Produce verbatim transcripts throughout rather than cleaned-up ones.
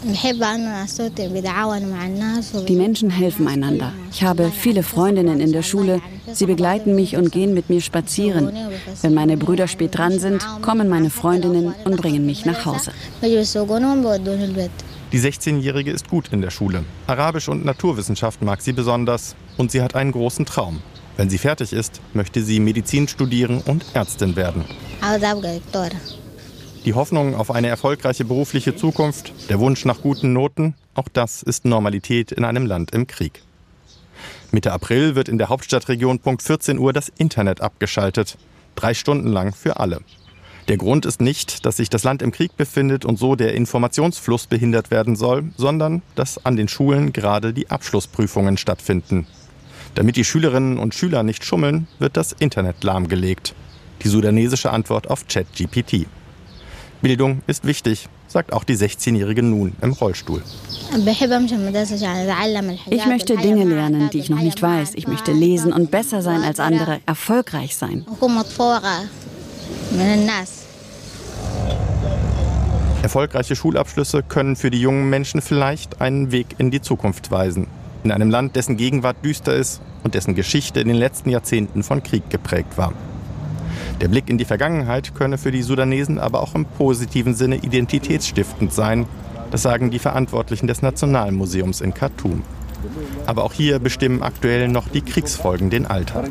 Die Menschen helfen einander. Ich habe viele Freundinnen in der Schule. Sie begleiten mich und gehen mit mir spazieren. Wenn meine Brüder spät dran sind, kommen meine Freundinnen und bringen mich nach Hause. Die sechzehnjährige ist gut in der Schule. Arabisch und Naturwissenschaft mag sie besonders. Und sie hat einen großen Traum. Wenn sie fertig ist, möchte sie Medizin studieren und Ärztin werden. Die Hoffnung auf eine erfolgreiche berufliche Zukunft, der Wunsch nach guten Noten, auch das ist Normalität in einem Land im Krieg. Mitte April wird in der Hauptstadtregion Punkt vierzehn Uhr das Internet abgeschaltet. Drei Stunden lang für alle. Der Grund ist nicht, dass sich das Land im Krieg befindet und so der Informationsfluss behindert werden soll, sondern dass an den Schulen gerade die Abschlussprüfungen stattfinden. Damit die Schülerinnen und Schüler nicht schummeln, wird das Internet lahmgelegt. Die sudanesische Antwort auf ChatGPT. Bildung ist wichtig, sagt auch die sechzehnjährige nun im Rollstuhl. Ich möchte Dinge lernen, die ich noch nicht weiß. Ich möchte lesen und besser sein als andere, erfolgreich sein. Erfolgreiche Schulabschlüsse können für die jungen Menschen vielleicht einen Weg in die Zukunft weisen. In einem Land, dessen Gegenwart düster ist und dessen Geschichte in den letzten Jahrzehnten von Krieg geprägt war. Der Blick in die Vergangenheit könne für die Sudanesen aber auch im positiven Sinne identitätsstiftend sein. Das sagen die Verantwortlichen des Nationalmuseums in Khartoum. Aber auch hier bestimmen aktuell noch die Kriegsfolgen den Alltag.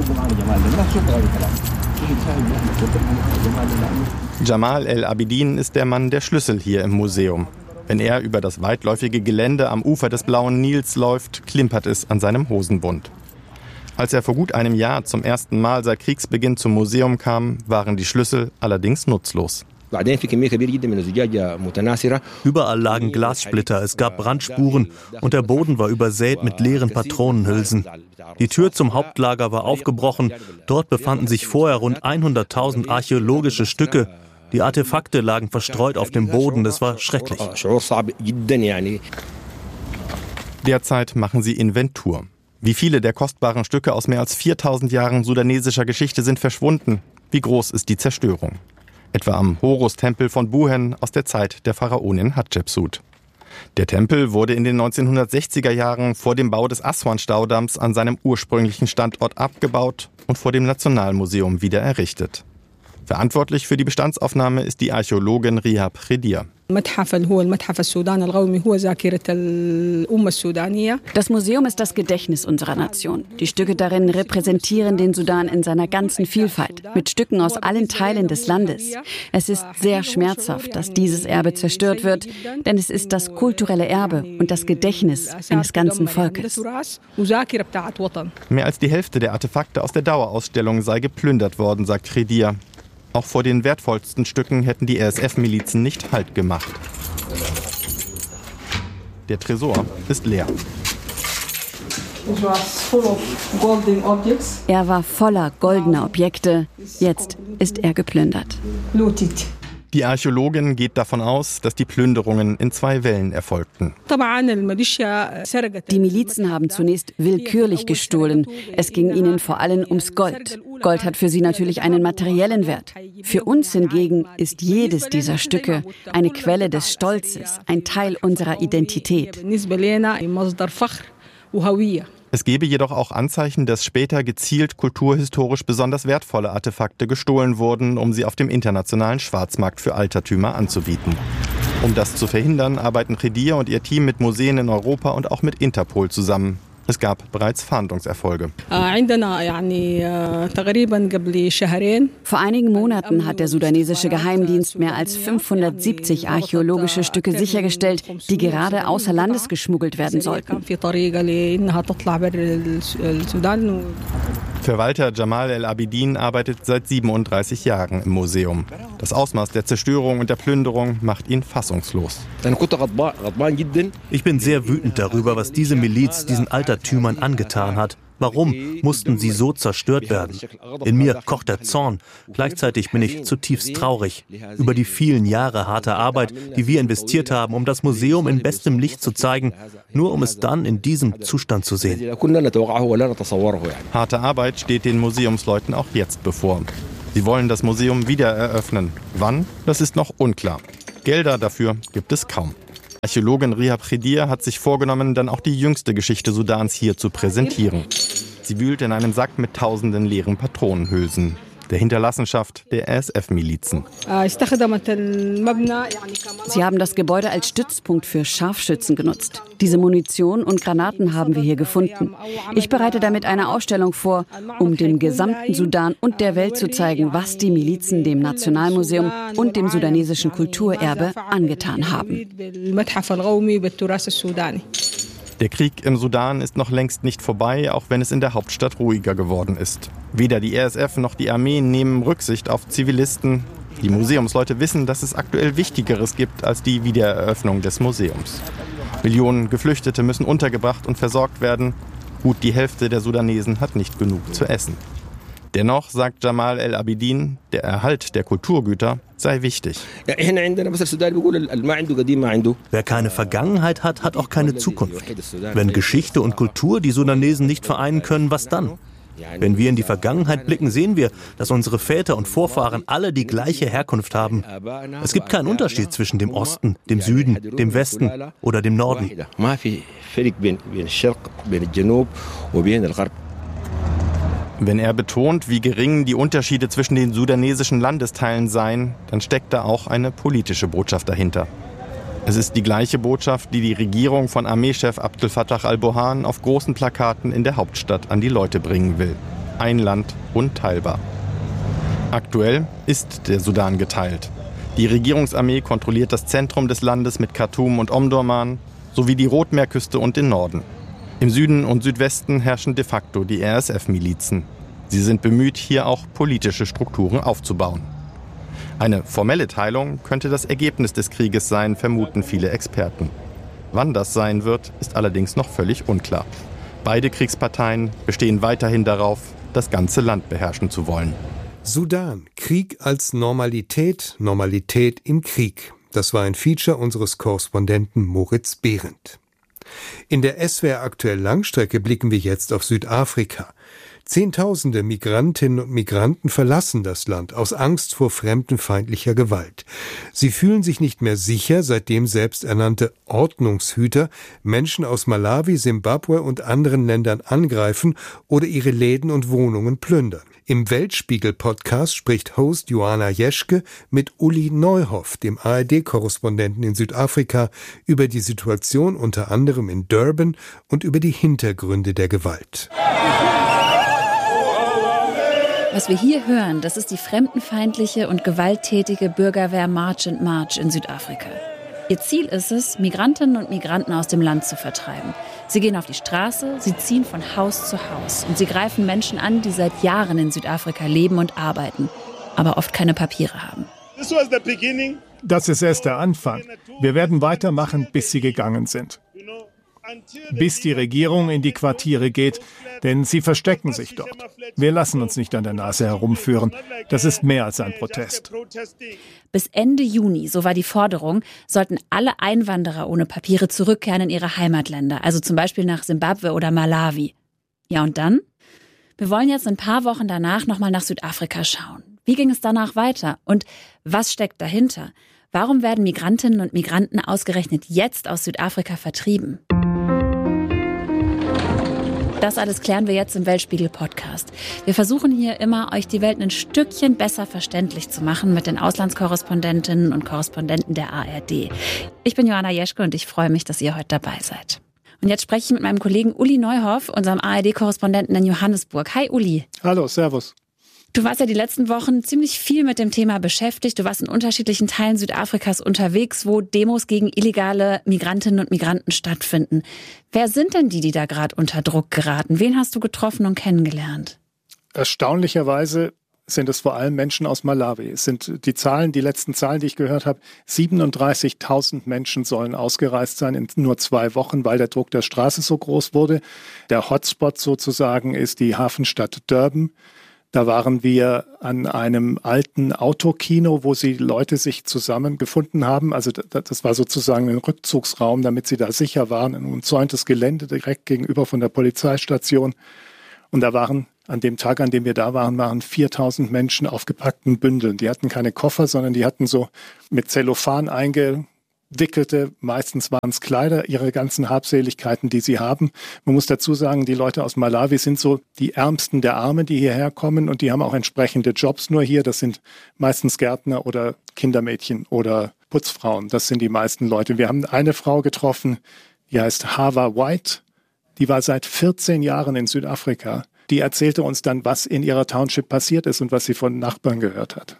Jamal El-Abidin ist der Mann der Schlüssel hier im Museum. Wenn er über das weitläufige Gelände am Ufer des Blauen Nils läuft, klimpert es an seinem Hosenbund. Als er vor gut einem Jahr zum ersten Mal seit Kriegsbeginn zum Museum kam, waren die Schlüssel allerdings nutzlos. Überall lagen Glassplitter, es gab Brandspuren und der Boden war übersät mit leeren Patronenhülsen. Die Tür zum Hauptlager war aufgebrochen. Dort befanden sich vorher rund hunderttausend archäologische Stücke. Die Artefakte lagen verstreut auf dem Boden. Das war schrecklich. Derzeit machen sie Inventur. Wie viele der kostbaren Stücke aus mehr als viertausend Jahren sudanesischer Geschichte sind verschwunden? Wie groß ist die Zerstörung? Etwa am Horus-Tempel von Buhen aus der Zeit der Pharaonin Hatschepsut. Der Tempel wurde in den neunzehnhundertsechziger Jahren vor dem Bau des Aswan-Staudamms an seinem ursprünglichen Standort abgebaut und vor dem Nationalmuseum wieder errichtet. Verantwortlich für die Bestandsaufnahme ist die Archäologin Rihab Khedr. Das Museum ist das Gedächtnis unserer Nation. Die Stücke darin repräsentieren den Sudan in seiner ganzen Vielfalt, mit Stücken aus allen Teilen des Landes. Es ist sehr schmerzhaft, dass dieses Erbe zerstört wird, denn es ist das kulturelle Erbe und das Gedächtnis eines ganzen Volkes. Mehr als die Hälfte der Artefakte aus der Dauerausstellung sei geplündert worden, sagt Khedr. Auch vor den wertvollsten Stücken hätten die R S F-Milizen nicht Halt gemacht. Der Tresor ist leer. Er war voller goldener Objekte. Jetzt ist er geplündert. Die Archäologin geht davon aus, dass die Plünderungen in zwei Wellen erfolgten. Die Milizen haben zunächst willkürlich gestohlen. Es ging ihnen vor allem ums Gold. Gold hat für sie natürlich einen materiellen Wert. Für uns hingegen ist jedes dieser Stücke eine Quelle des Stolzes, ein Teil unserer Identität. Es gebe jedoch auch Anzeichen, dass später gezielt kulturhistorisch besonders wertvolle Artefakte gestohlen wurden, um sie auf dem internationalen Schwarzmarkt für Altertümer anzubieten. Um das zu verhindern, arbeiten Khedr und ihr Team mit Museen in Europa und auch mit Interpol zusammen. Es gab bereits Fahndungserfolge. Vor einigen Monaten hat der sudanesische Geheimdienst mehr als fünfhundertsiebzig archäologische Stücke sichergestellt, die gerade außer Landes geschmuggelt werden sollten. Verwalter Jamal El-Abidin arbeitet seit siebenunddreißig Jahren im Museum. Das Ausmaß der Zerstörung und der Plünderung macht ihn fassungslos. Ich bin sehr wütend darüber, was diese Miliz diesen Altertümern angetan hat. Warum mussten sie so zerstört werden? In mir kocht der Zorn. Gleichzeitig bin ich zutiefst traurig über die vielen Jahre harter Arbeit, die wir investiert haben, um das Museum in bestem Licht zu zeigen, nur um es dann in diesem Zustand zu sehen. Harte Arbeit steht den Museumsleuten auch jetzt bevor. Sie wollen das Museum wieder eröffnen. Wann? Das ist noch unklar. Gelder dafür gibt es kaum. Archäologin Rihab Khidir hat sich vorgenommen, dann auch die jüngste Geschichte Sudans hier zu präsentieren. Sie wühlt in einem Sack mit tausenden leeren Patronenhülsen, der Hinterlassenschaft der R S F-Milizen. Sie haben das Gebäude als Stützpunkt für Scharfschützen genutzt. Diese Munition und Granaten haben wir hier gefunden. Ich bereite damit eine Ausstellung vor, um dem gesamten Sudan und der Welt zu zeigen, was die Milizen dem Nationalmuseum und dem sudanesischen Kulturerbe angetan haben. Der Krieg im Sudan ist noch längst nicht vorbei, auch wenn es in der Hauptstadt ruhiger geworden ist. Weder die R S F noch die Armee nehmen Rücksicht auf Zivilisten. Die Museumsleute wissen, dass es aktuell Wichtigeres gibt als die Wiedereröffnung des Museums. Millionen Geflüchtete müssen untergebracht und versorgt werden. Gut die Hälfte der Sudanesen hat nicht genug zu essen. Dennoch, sagt Jamal El-Abidin, der Erhalt der Kulturgüter sei wichtig. Wer keine Vergangenheit hat, hat auch keine Zukunft. Wenn Geschichte und Kultur die Sudanesen nicht vereinen können, was dann? Wenn wir in die Vergangenheit blicken, sehen wir, dass unsere Väter und Vorfahren alle die gleiche Herkunft haben. Es gibt keinen Unterschied zwischen dem Osten, dem Süden, dem Westen oder dem Norden. Wenn er betont, wie gering die Unterschiede zwischen den sudanesischen Landesteilen seien, dann steckt da auch eine politische Botschaft dahinter. Es ist die gleiche Botschaft, die die Regierung von Armeechef Abdel Fattah al-Burhan auf großen Plakaten in der Hauptstadt an die Leute bringen will. Ein Land unteilbar. Aktuell ist der Sudan geteilt. Die Regierungsarmee kontrolliert das Zentrum des Landes mit Khartoum und Omdurman sowie die Rotmeerküste und den Norden. Im Süden und Südwesten herrschen de facto die R S F-Milizen. Sie sind bemüht, hier auch politische Strukturen aufzubauen. Eine formelle Teilung könnte das Ergebnis des Krieges sein, vermuten viele Experten. Wann das sein wird, ist allerdings noch völlig unklar. Beide Kriegsparteien bestehen weiterhin darauf, das ganze Land beherrschen zu wollen. Sudan. Krieg als Normalität, Normalität im Krieg. Das war ein Feature unseres Korrespondenten Moritz Behrendt. In der S W R Aktuell Langstrecke blicken wir jetzt auf Südafrika. Zehntausende Migrantinnen und Migranten verlassen das Land aus Angst vor fremdenfeindlicher Gewalt. Sie fühlen sich nicht mehr sicher, seitdem selbsternannte Ordnungshüter Menschen aus Malawi, Simbabwe und anderen Ländern angreifen oder ihre Läden und Wohnungen plündern. Im Weltspiegel-Podcast spricht Host Joanna Jeschke mit Uli Neuhoff, dem A R D-Korrespondenten in Südafrika, über die Situation unter anderem in Durban und über die Hintergründe der Gewalt. Was wir hier hören, das ist die fremdenfeindliche und gewalttätige Bürgerwehr March and March in Südafrika. Ihr Ziel ist es, Migrantinnen und Migranten aus dem Land zu vertreiben. Sie gehen auf die Straße, sie ziehen von Haus zu Haus und sie greifen Menschen an, die seit Jahren in Südafrika leben und arbeiten, aber oft keine Papiere haben. Das ist erst der Anfang. Wir werden weitermachen, bis sie gegangen sind. Bis die Regierung in die Quartiere geht, denn sie verstecken sich dort. Wir lassen uns nicht an der Nase herumführen. Das ist mehr als ein Protest. Bis Ende Juni, so war die Forderung, sollten alle Einwanderer ohne Papiere zurückkehren in ihre Heimatländer, also zum Beispiel nach Simbabwe oder Malawi. Ja, und dann? Wir wollen jetzt ein paar Wochen danach nochmal nach Südafrika schauen. Wie ging es danach weiter? Und was steckt dahinter? Warum werden Migrantinnen und Migranten ausgerechnet jetzt aus Südafrika vertrieben? Das alles klären wir jetzt im Weltspiegel-Podcast. Wir versuchen hier immer, euch die Welt ein Stückchen besser verständlich zu machen mit den Auslandskorrespondentinnen und Korrespondenten der A R D. Ich bin Joanna Jeschke und ich freue mich, dass ihr heute dabei seid. Und jetzt spreche ich mit meinem Kollegen Uli Neuhoff, unserem A R D-Korrespondenten in Johannesburg. Hi Uli. Hallo, servus. Du warst ja die letzten Wochen ziemlich viel mit dem Thema beschäftigt. Du warst in unterschiedlichen Teilen Südafrikas unterwegs, wo Demos gegen illegale Migrantinnen und Migranten stattfinden. Wer sind denn die, die da gerade unter Druck geraten? Wen hast du getroffen und kennengelernt? Erstaunlicherweise sind es vor allem Menschen aus Malawi. Es sind die Zahlen, die letzten Zahlen, die ich gehört habe, siebenunddreißigtausend Menschen sollen ausgereist sein in nur zwei Wochen, weil der Druck der Straße so groß wurde. Der Hotspot sozusagen ist die Hafenstadt Durban. Da waren wir an einem alten Autokino, wo sie Leute sich zusammengefunden haben. Also das war sozusagen ein Rückzugsraum, damit sie da sicher waren. Ein umzäuntes Gelände direkt gegenüber von der Polizeistation. Und da waren, an dem Tag, an dem wir da waren, waren viertausend Menschen auf gepackten Bündeln. Die hatten keine Koffer, sondern die hatten so mit Zellophan einge wickelte, meistens waren es Kleider, ihre ganzen Habseligkeiten, die sie haben. Man muss dazu sagen, die Leute aus Malawi sind so die Ärmsten der Armen, die hierher kommen und die haben auch entsprechende Jobs nur hier. Das sind meistens Gärtner oder Kindermädchen oder Putzfrauen. Das sind die meisten Leute. Wir haben eine Frau getroffen, die heißt Hawa White. Die war seit vierzehn Jahren in Südafrika. Die erzählte uns dann, was in ihrer Township passiert ist und was sie von Nachbarn gehört hat.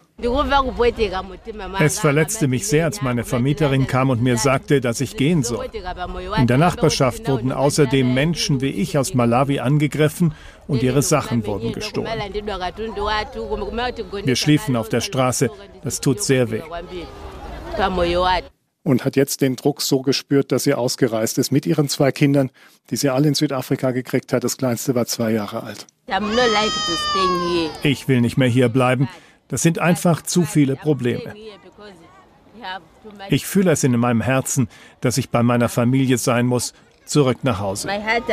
Es verletzte mich sehr, als meine Vermieterin kam und mir sagte, dass ich gehen soll. In der Nachbarschaft wurden außerdem Menschen wie ich aus Malawi angegriffen und ihre Sachen wurden gestohlen. Wir schliefen auf der Straße. Das tut sehr weh. Und hat jetzt den Druck so gespürt, dass sie ausgereist ist mit ihren zwei Kindern, die sie alle in Südafrika gekriegt hat. Das Kleinste war zwei Jahre alt. Ich will nicht mehr hier bleiben. Das sind einfach zu viele Probleme. Ich fühle es in meinem Herzen, dass ich bei meiner Familie sein muss, zurück nach Hause.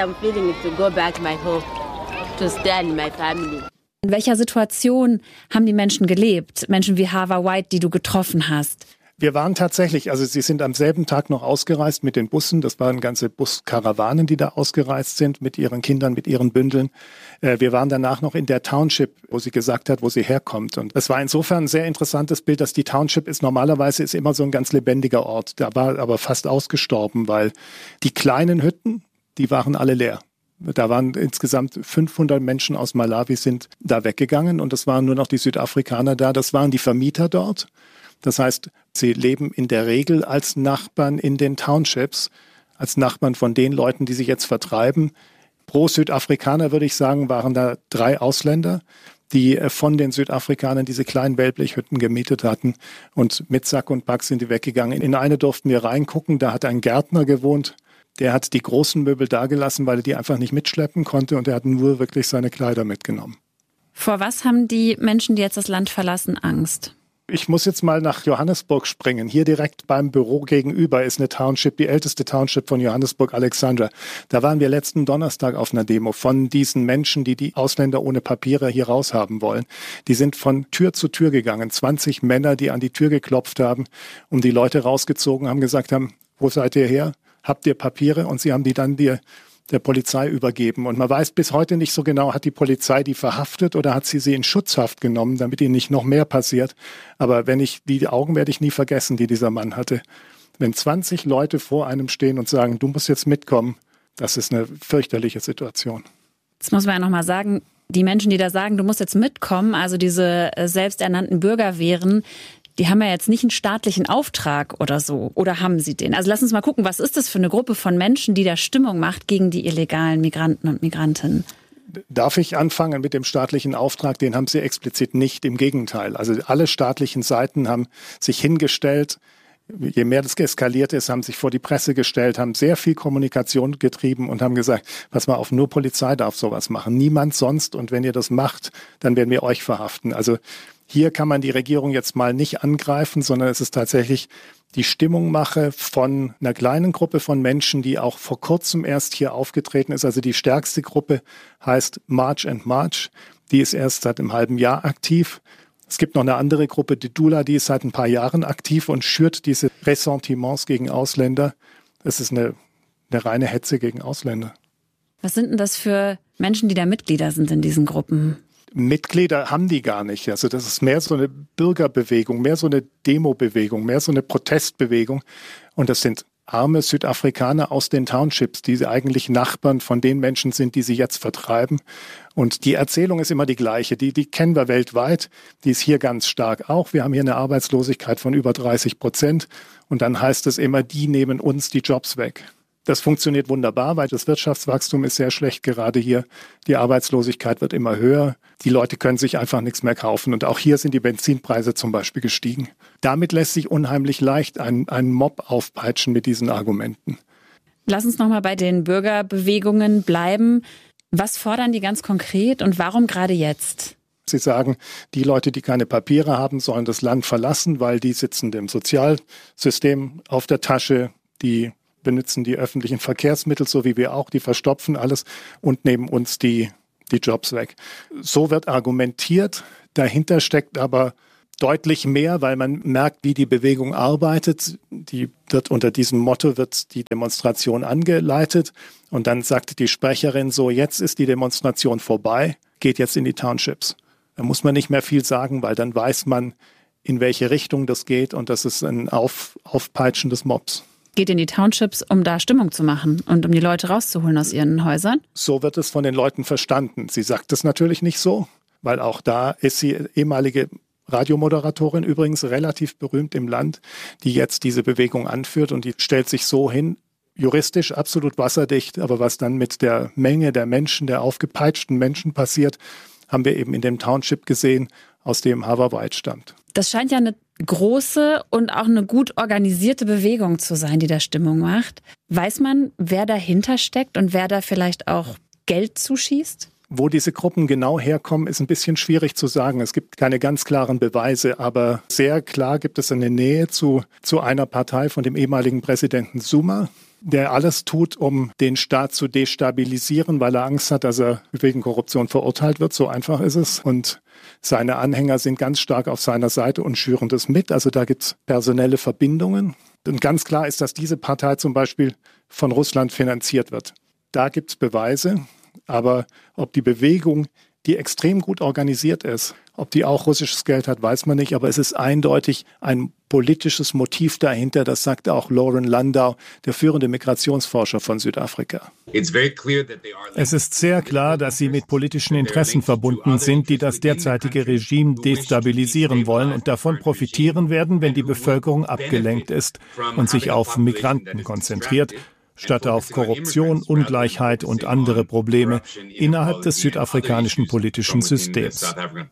In welcher Situation haben die Menschen gelebt? Menschen wie Hawa White, die du getroffen hast? Wir waren tatsächlich, also sie sind am selben Tag noch ausgereist mit den Bussen. Das waren ganze Buskarawanen, die da ausgereist sind mit ihren Kindern, mit ihren Bündeln. Wir waren danach noch in der Township, wo sie gesagt hat, wo sie herkommt. Und es war insofern ein sehr interessantes Bild, dass die Township ist normalerweise ist immer so ein ganz lebendiger Ort. Da war aber fast ausgestorben, weil die kleinen Hütten, die waren alle leer. Da waren insgesamt fünfhundert Menschen aus Malawi sind da weggegangen und es waren nur noch die Südafrikaner da. Das waren die Vermieter dort. Das heißt, sie leben in der Regel als Nachbarn in den Townships, als Nachbarn von den Leuten, die sich jetzt vertreiben. Pro Südafrikaner, würde ich sagen, waren da drei Ausländer, die von den Südafrikanern diese kleinen Wellblechhütten gemietet hatten. Und mit Sack und Pack sind die weggegangen. In eine durften wir reingucken, da hat ein Gärtner gewohnt. Der hat die großen Möbel dagelassen, weil er die einfach nicht mitschleppen konnte. Und er hat nur wirklich seine Kleider mitgenommen. Vor was haben die Menschen, die jetzt das Land verlassen, Angst? Ich muss jetzt mal nach Johannesburg springen. Hier direkt beim Büro gegenüber ist eine Township, die älteste Township von Johannesburg, Alexandra. Da waren wir letzten Donnerstag auf einer Demo von diesen Menschen, die die Ausländer ohne Papiere hier raushaben wollen. Die sind von Tür zu Tür gegangen. zwanzig Männer, die an die Tür geklopft haben und die Leute rausgezogen haben, gesagt haben, wo seid ihr her? Habt ihr Papiere? Und sie haben die dann dir der Polizei übergeben. Und man weiß bis heute nicht so genau, hat die Polizei die verhaftet oder hat sie sie in Schutzhaft genommen, damit ihnen nicht noch mehr passiert. Aber wenn ich, die Augen werde ich nie vergessen, die dieser Mann hatte. Wenn zwanzig Leute vor einem stehen und sagen, du musst jetzt mitkommen, das ist eine fürchterliche Situation. Jetzt muss man ja nochmal sagen, die Menschen, die da sagen, du musst jetzt mitkommen, also diese selbsternannten Bürgerwehren, die haben ja jetzt nicht einen staatlichen Auftrag oder so. Oder haben sie den? Also lass uns mal gucken, was ist das für eine Gruppe von Menschen, die da Stimmung macht gegen die illegalen Migranten und Migrantinnen? Darf ich anfangen mit dem staatlichen Auftrag? Den haben sie explizit nicht, im Gegenteil. Also alle staatlichen Seiten haben sich hingestellt. Je mehr das eskaliert ist, haben sich vor die Presse gestellt, haben sehr viel Kommunikation getrieben und haben gesagt, pass mal auf, nur Polizei darf sowas machen. Niemand sonst. Und wenn ihr das macht, dann werden wir euch verhaften. Also hier kann man die Regierung jetzt mal nicht angreifen, sondern es ist tatsächlich die Stimmungmache von einer kleinen Gruppe von Menschen, die auch vor kurzem erst hier aufgetreten ist. Also die stärkste Gruppe heißt March and March. Die ist erst seit einem halben Jahr aktiv. Es gibt noch eine andere Gruppe, die Dula, die ist seit ein paar Jahren aktiv und schürt diese Ressentiments gegen Ausländer. Es ist eine, eine reine Hetze gegen Ausländer. Was sind denn das für Menschen, die da Mitglieder sind in diesen Gruppen? Mitglieder haben die gar nicht. Also das ist mehr so eine Bürgerbewegung, mehr so eine Demobewegung, mehr so eine Protestbewegung. Und das sind arme Südafrikaner aus den Townships, die eigentlich Nachbarn von den Menschen sind, die sie jetzt vertreiben. Und die Erzählung ist immer die gleiche. Die, die kennen wir weltweit. Die ist hier ganz stark auch. Wir haben hier eine Arbeitslosigkeit von über dreißig Prozent. Und dann heißt es immer, die nehmen uns die Jobs weg. Das funktioniert wunderbar, weil das Wirtschaftswachstum ist sehr schlecht gerade hier. Die Arbeitslosigkeit wird immer höher. Die Leute können sich einfach nichts mehr kaufen. Und auch hier sind die Benzinpreise zum Beispiel gestiegen. Damit lässt sich unheimlich leicht ein, ein Mob aufpeitschen mit diesen Argumenten. Lass uns nochmal bei den Bürgerbewegungen bleiben. Was fordern die ganz konkret und warum gerade jetzt? Sie sagen, die Leute, die keine Papiere haben, sollen das Land verlassen, weil die sitzen dem Sozialsystem auf der Tasche, die benutzen die öffentlichen Verkehrsmittel, so wie wir auch, die verstopfen alles und nehmen uns die, die Jobs weg. So wird argumentiert. Dahinter steckt aber deutlich mehr, weil man merkt, wie die Bewegung arbeitet. Die wird unter diesem Motto wird die Demonstration angeleitet. Und dann sagt die Sprecherin so, jetzt ist die Demonstration vorbei, geht jetzt in die Townships. Da muss man nicht mehr viel sagen, weil dann weiß man, in welche Richtung das geht. Und das ist ein Auf, Aufpeitschen des Mobs. Geht in die Townships, um da Stimmung zu machen und um die Leute rauszuholen aus ihren Häusern? So wird es von den Leuten verstanden. Sie sagt es natürlich nicht so, weil auch da ist sie ehemalige Radiomoderatorin, übrigens relativ berühmt im Land, die jetzt diese Bewegung anführt und die stellt sich so hin, juristisch absolut wasserdicht, aber was dann mit der Menge der Menschen, der aufgepeitschten Menschen passiert, haben wir eben in dem Township gesehen, aus dem Harvey White stammt. Das scheint ja eine große und auch eine gut organisierte Bewegung zu sein, die da Stimmung macht. Weiß man, wer dahinter steckt und wer da vielleicht auch Geld zuschießt? Wo diese Gruppen genau herkommen, ist ein bisschen schwierig zu sagen. Es gibt keine ganz klaren Beweise, aber sehr klar gibt es eine Nähe zu, zu einer Partei von dem ehemaligen Präsidenten Zuma, der alles tut, um den Staat zu destabilisieren, weil er Angst hat, dass er wegen Korruption verurteilt wird. So einfach ist es. Und seine Anhänger sind ganz stark auf seiner Seite und schüren das mit. Also da gibt es personelle Verbindungen. Und ganz klar ist, dass diese Partei zum Beispiel von Russland finanziert wird. Da gibt es Beweise. Aber ob die Bewegung, die extrem gut organisiert ist, ob die auch russisches Geld hat, weiß man nicht. Aber es ist eindeutig ein politisches Motiv dahinter. Das sagt auch Lauren Landau, der führende Migrationsforscher von Südafrika. Es ist sehr klar, dass sie mit politischen Interessen verbunden sind, die das derzeitige Regime destabilisieren wollen und davon profitieren werden, wenn die Bevölkerung abgelenkt ist und sich auf Migranten konzentriert, statt auf Korruption, Ungleichheit und andere Probleme innerhalb des südafrikanischen politischen Systems.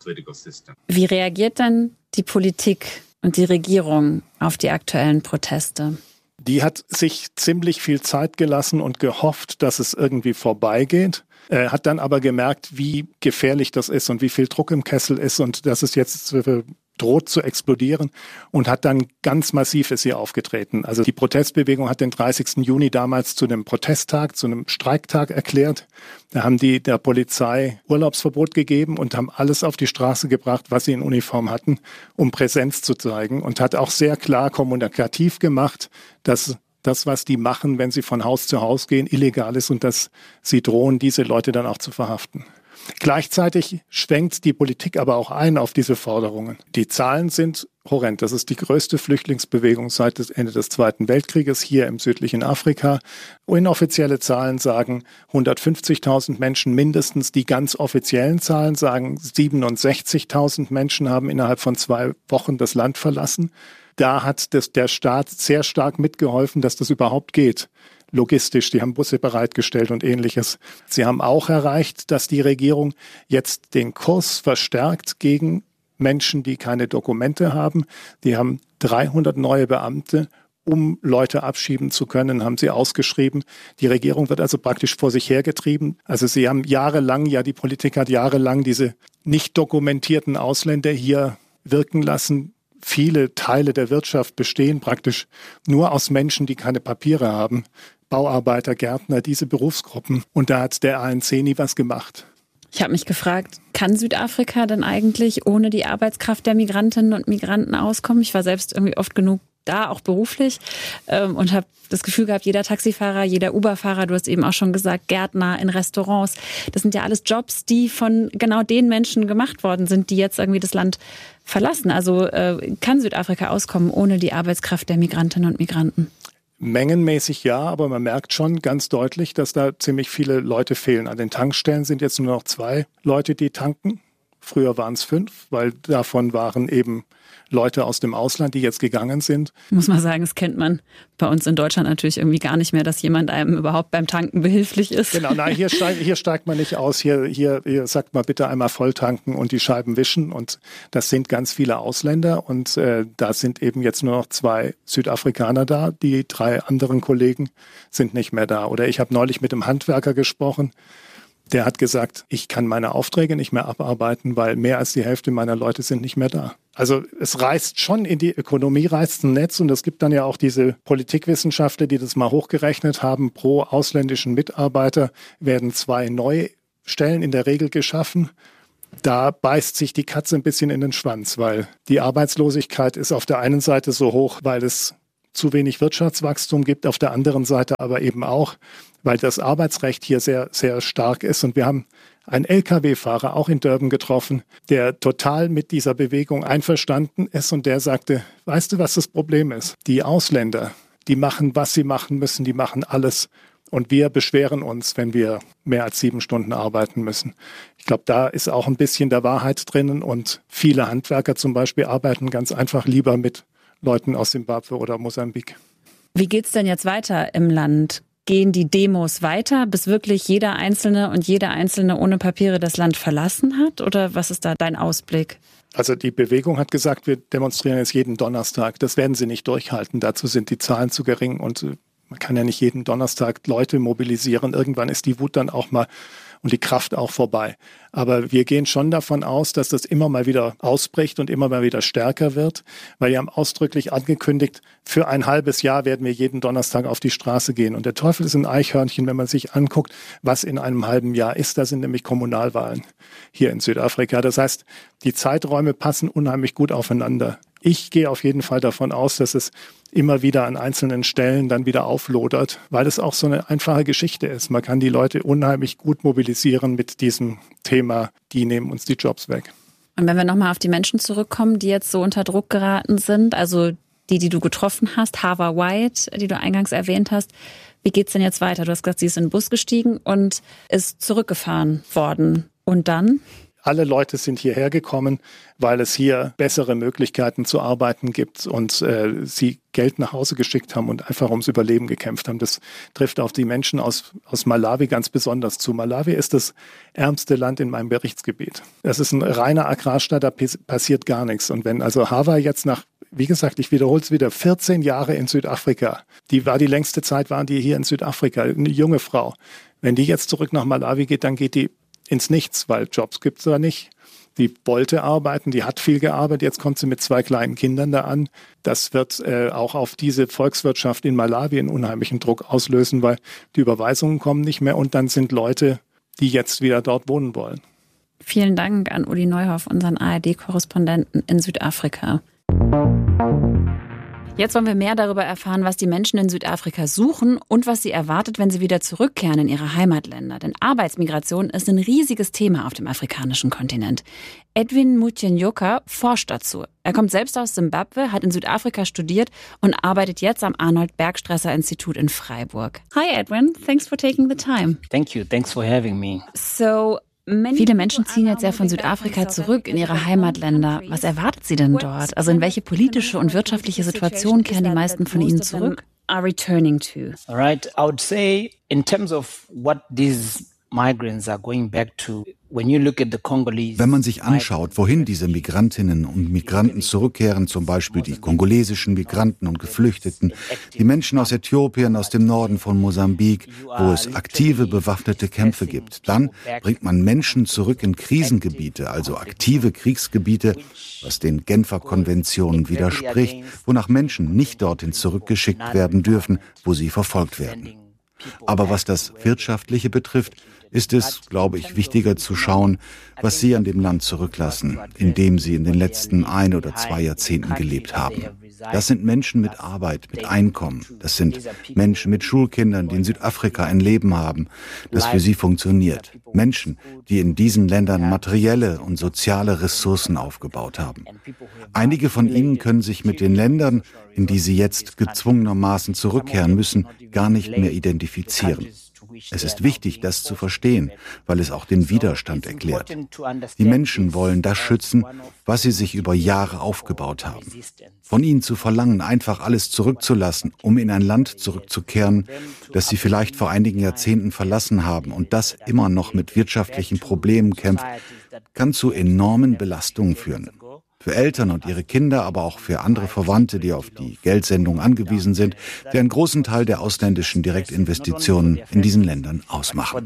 Wie reagiert dann die Politik und die Regierung auf die aktuellen Proteste? Die hat sich ziemlich viel Zeit gelassen und gehofft, dass es irgendwie vorbeigeht. Äh, hat dann aber gemerkt, wie gefährlich das ist und wie viel Druck im Kessel ist und dass es jetzt äh, droht zu explodieren und hat dann ganz massiv ist hier aufgetreten. Also die Protestbewegung hat den dreißigsten Juni damals zu einem Protesttag, zu einem Streiktag erklärt. Da haben die der Polizei Urlaubsverbot gegeben und haben alles auf die Straße gebracht, was sie in Uniform hatten, um Präsenz zu zeigen und hat auch sehr klar kommunikativ gemacht, dass das, was die machen, wenn sie von Haus zu Haus gehen, illegal ist und dass sie drohen, diese Leute dann auch zu verhaften. Gleichzeitig schwenkt die Politik aber auch ein auf diese Forderungen. Die Zahlen sind horrend. Das ist die größte Flüchtlingsbewegung seit dem Ende des Zweiten Weltkrieges hier im südlichen Afrika. Inoffizielle Zahlen sagen hundertfünfzigtausend Menschen mindestens. Die ganz offiziellen Zahlen sagen siebenundsechzigtausend Menschen haben innerhalb von zwei Wochen das Land verlassen. Da hat das, der Staat sehr stark mitgeholfen, dass das überhaupt geht. Logistisch, die haben Busse bereitgestellt und Ähnliches. Sie haben auch erreicht, dass die Regierung jetzt den Kurs verstärkt gegen Menschen, die keine Dokumente haben. Die haben dreihundert neue Beamte, um Leute abschieben zu können, haben sie ausgeschrieben. Die Regierung wird also praktisch vor sich hergetrieben. Also sie haben jahrelang, ja die Politik hat jahrelang diese nicht dokumentierten Ausländer hier wirken lassen. Viele Teile der Wirtschaft bestehen praktisch nur aus Menschen, die keine Papiere haben. Bauarbeiter, Gärtner, diese Berufsgruppen. Und da hat der A N C nie was gemacht. Ich habe mich gefragt, kann Südafrika denn eigentlich ohne die Arbeitskraft der Migrantinnen und Migranten auskommen? Ich war selbst irgendwie oft genug da, auch beruflich, ähm, und habe das Gefühl gehabt, jeder Taxifahrer, jeder Uber-Fahrer, du hast eben auch schon gesagt, Gärtner in Restaurants, das sind ja alles Jobs, die von genau den Menschen gemacht worden sind, die jetzt irgendwie das Land verlassen. Also äh, kann Südafrika auskommen ohne die Arbeitskraft der Migrantinnen und Migranten? Mengenmäßig ja, aber man merkt schon ganz deutlich, dass da ziemlich viele Leute fehlen. An den Tankstellen sind jetzt nur noch zwei Leute, die tanken. Früher waren es fünf, weil davon waren eben Leute aus dem Ausland, die jetzt gegangen sind. Muss man sagen, das kennt man bei uns in Deutschland natürlich irgendwie gar nicht mehr, dass jemand einem überhaupt beim Tanken behilflich ist. Genau, nein, hier steigt, hier steigt man nicht aus. Hier, hier, hier sagt man bitte einmal voll tanken und die Scheiben wischen. Und das sind ganz viele Ausländer. Und äh, da sind eben jetzt nur noch zwei Südafrikaner da. Die drei anderen Kollegen sind nicht mehr da. Oder ich habe neulich mit einem Handwerker gesprochen. Der hat gesagt, ich kann meine Aufträge nicht mehr abarbeiten, weil mehr als die Hälfte meiner Leute sind nicht mehr da. Also es reißt schon in die Ökonomie, reißt ein Netz. Und es gibt dann ja auch diese Politikwissenschaftler, die das mal hochgerechnet haben. Pro ausländischen Mitarbeiter werden zwei neue Stellen in der Regel geschaffen. Da beißt sich die Katze ein bisschen in den Schwanz, weil die Arbeitslosigkeit ist auf der einen Seite so hoch, weil es zu wenig Wirtschaftswachstum gibt, auf der anderen Seite aber eben auch, weil das Arbeitsrecht hier sehr, sehr stark ist. Und wir haben einen L K W-Fahrer auch in Durban getroffen, der total mit dieser Bewegung einverstanden ist und der sagte, weißt du, was das Problem ist? Die Ausländer, die machen, was sie machen müssen, die machen alles. Und wir beschweren uns, wenn wir mehr als sieben Stunden arbeiten müssen. Ich glaube, da ist auch ein bisschen der Wahrheit drinnen. Und viele Handwerker zum Beispiel arbeiten ganz einfach lieber mit Leuten aus Simbabwe oder Mosambik. Wie geht's denn jetzt weiter im Land? Gehen die Demos weiter, bis wirklich jeder Einzelne und jede Einzelne ohne Papiere das Land verlassen hat? Oder was ist da dein Ausblick? Also die Bewegung hat gesagt, wir demonstrieren jetzt jeden Donnerstag. Das werden sie nicht durchhalten. Dazu sind die Zahlen zu gering und man kann ja nicht jeden Donnerstag Leute mobilisieren. Irgendwann ist die Wut dann auch mal und die Kraft auch vorbei. Aber wir gehen schon davon aus, dass das immer mal wieder ausbricht und immer mal wieder stärker wird, weil wir haben ausdrücklich angekündigt, für ein halbes Jahr werden wir jeden Donnerstag auf die Straße gehen. Und der Teufel ist ein Eichhörnchen, wenn man sich anguckt, was in einem halben Jahr ist. Da sind nämlich Kommunalwahlen hier in Südafrika. Das heißt, die Zeiträume passen unheimlich gut aufeinander. Ich gehe auf jeden Fall davon aus, dass es immer wieder an einzelnen Stellen dann wieder auflodert, weil es auch so eine einfache Geschichte ist. Man kann die Leute unheimlich gut mobilisieren mit diesem Thema, die nehmen uns die Jobs weg. Und wenn wir nochmal auf die Menschen zurückkommen, die jetzt so unter Druck geraten sind, also die, die du getroffen hast, Hava White, die du eingangs erwähnt hast, wie geht's denn jetzt weiter? Du hast gesagt, sie ist in den Bus gestiegen und ist zurückgefahren worden. Und dann? Alle Leute sind hierher gekommen, weil es hier bessere Möglichkeiten zu arbeiten gibt und äh, sie Geld nach Hause geschickt haben und einfach ums Überleben gekämpft haben. Das trifft auf die Menschen aus, aus Malawi ganz besonders zu. Malawi ist das ärmste Land in meinem Berichtsgebiet. Das ist ein reiner Agrarstaat, da passiert gar nichts. Und wenn also Hava jetzt nach, wie gesagt, ich wiederhole es wieder, vierzehn Jahre in Südafrika, die war die längste Zeit, waren die hier in Südafrika, eine junge Frau. Wenn die jetzt zurück nach Malawi geht, dann geht die ins Nichts, weil Jobs gibt es da nicht. Die wollte arbeiten, die hat viel gearbeitet, jetzt kommt sie mit zwei kleinen Kindern da an. Das wird äh, auch auf diese Volkswirtschaft in Malawi einen unheimlichen Druck auslösen, weil die Überweisungen kommen nicht mehr und dann sind Leute, die jetzt wieder dort wohnen wollen. Vielen Dank an Uli Neuhoff, unseren A R D-Korrespondenten in Südafrika. Jetzt wollen wir mehr darüber erfahren, was die Menschen in Südafrika suchen und was sie erwartet, wenn sie wieder zurückkehren in ihre Heimatländer. Denn Arbeitsmigration ist ein riesiges Thema auf dem afrikanischen Kontinent. Edwin Mutyenjoka forscht dazu. Er kommt selbst aus Simbabwe, hat in Südafrika studiert und arbeitet jetzt am Arnold-Bergstresser-Institut in Freiburg. Hi Edwin, thanks for taking the time. Thank you, thanks for having me. So, viele Menschen ziehen jetzt ja von Südafrika zurück in ihre Heimatländer. Was erwartet sie denn dort? Also in welche politische und wirtschaftliche Situation kehren die meisten von ihnen zurück? Are returning to. All right, I would say in terms of what these migrants are going back to. Wenn man sich anschaut, wohin diese Migrantinnen und Migranten zurückkehren, zum Beispiel die kongolesischen Migranten und Geflüchteten, die Menschen aus Äthiopien, aus dem Norden von Mosambik, wo es aktive bewaffnete Kämpfe gibt, dann bringt man Menschen zurück in Krisengebiete, also aktive Kriegsgebiete, was den Genfer Konventionen widerspricht, wonach Menschen nicht dorthin zurückgeschickt werden dürfen, wo sie verfolgt werden. Aber was das Wirtschaftliche betrifft, ist es, glaube ich, wichtiger zu schauen, was Sie an dem Land zurücklassen, in dem Sie in den letzten ein oder zwei Jahrzehnten gelebt haben. Das sind Menschen mit Arbeit, mit Einkommen. Das sind Menschen mit Schulkindern, die in Südafrika ein Leben haben, das für sie funktioniert. Menschen, die in diesen Ländern materielle und soziale Ressourcen aufgebaut haben. Einige von ihnen können sich mit den Ländern, in die sie jetzt gezwungenermaßen zurückkehren müssen, gar nicht mehr identifizieren. Es ist wichtig, das zu verstehen, weil es auch den Widerstand erklärt. Die Menschen wollen das schützen, was sie sich über Jahre aufgebaut haben. Von ihnen zu verlangen, einfach alles zurückzulassen, um in ein Land zurückzukehren, das sie vielleicht vor einigen Jahrzehnten verlassen haben und das immer noch mit wirtschaftlichen Problemen kämpft, kann zu enormen Belastungen führen. Für Eltern und ihre Kinder, aber auch für andere Verwandte, die auf die Geldsendung angewiesen sind, die einen großen Teil der ausländischen Direktinvestitionen in diesen Ländern ausmachen.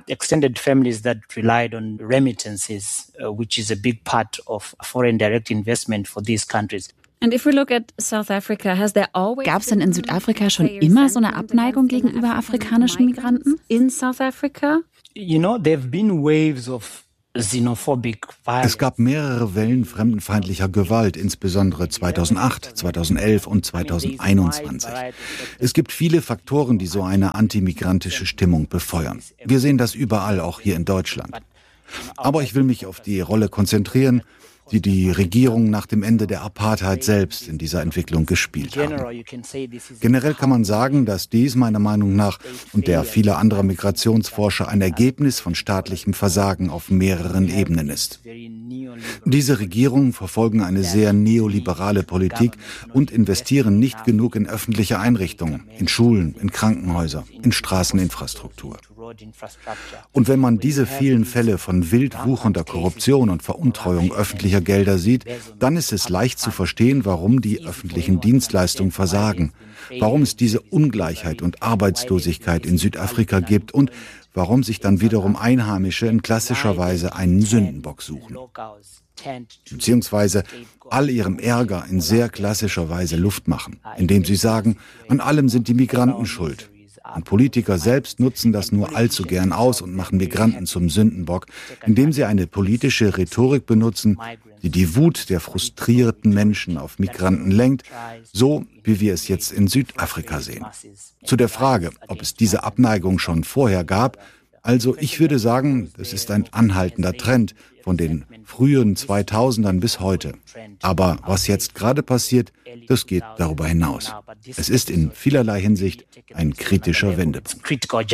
Gab es denn in Südafrika schon immer so eine Abneigung gegenüber afrikanischen Migranten? In South Africa? You know, there have been waves of Es gab mehrere Wellen fremdenfeindlicher Gewalt, insbesondere zweitausendacht, zweitausendelf und zweitausendeinundzwanzig. Es gibt viele Faktoren, die so eine antimigrantische Stimmung befeuern. Wir sehen das überall, auch hier in Deutschland. Aber ich will mich auf die Rolle konzentrieren, die die Regierung nach dem Ende der Apartheid selbst in dieser Entwicklung gespielt haben. Generell kann man sagen, dass dies meiner Meinung nach und der vieler anderer Migrationsforscher ein Ergebnis von staatlichem Versagen auf mehreren Ebenen ist. Diese Regierungen verfolgen eine sehr neoliberale Politik und investieren nicht genug in öffentliche Einrichtungen, in Schulen, in Krankenhäuser, in Straßeninfrastruktur. Und wenn man diese vielen Fälle von wild wuchernder Korruption und Veruntreuung öffentlicher Gelder sieht, dann ist es leicht zu verstehen, warum die öffentlichen Dienstleistungen versagen, warum es diese Ungleichheit und Arbeitslosigkeit in Südafrika gibt und warum sich dann wiederum Einheimische in klassischer Weise einen Sündenbock suchen. Beziehungsweise all ihrem Ärger in sehr klassischer Weise Luft machen, indem sie sagen, an allem sind die Migranten schuld. Und Politiker selbst nutzen das nur allzu gern aus und machen Migranten zum Sündenbock, indem sie eine politische Rhetorik benutzen, die die Wut der frustrierten Menschen auf Migranten lenkt, so wie wir es jetzt in Südafrika sehen. Zu der Frage, ob es diese Abneigung schon vorher gab, also ich würde sagen, das ist ein anhaltender Trend von den frühen zweitausendern bis heute. Aber was jetzt gerade passiert, das geht darüber hinaus. Es ist in vielerlei Hinsicht ein kritischer Wendepunkt.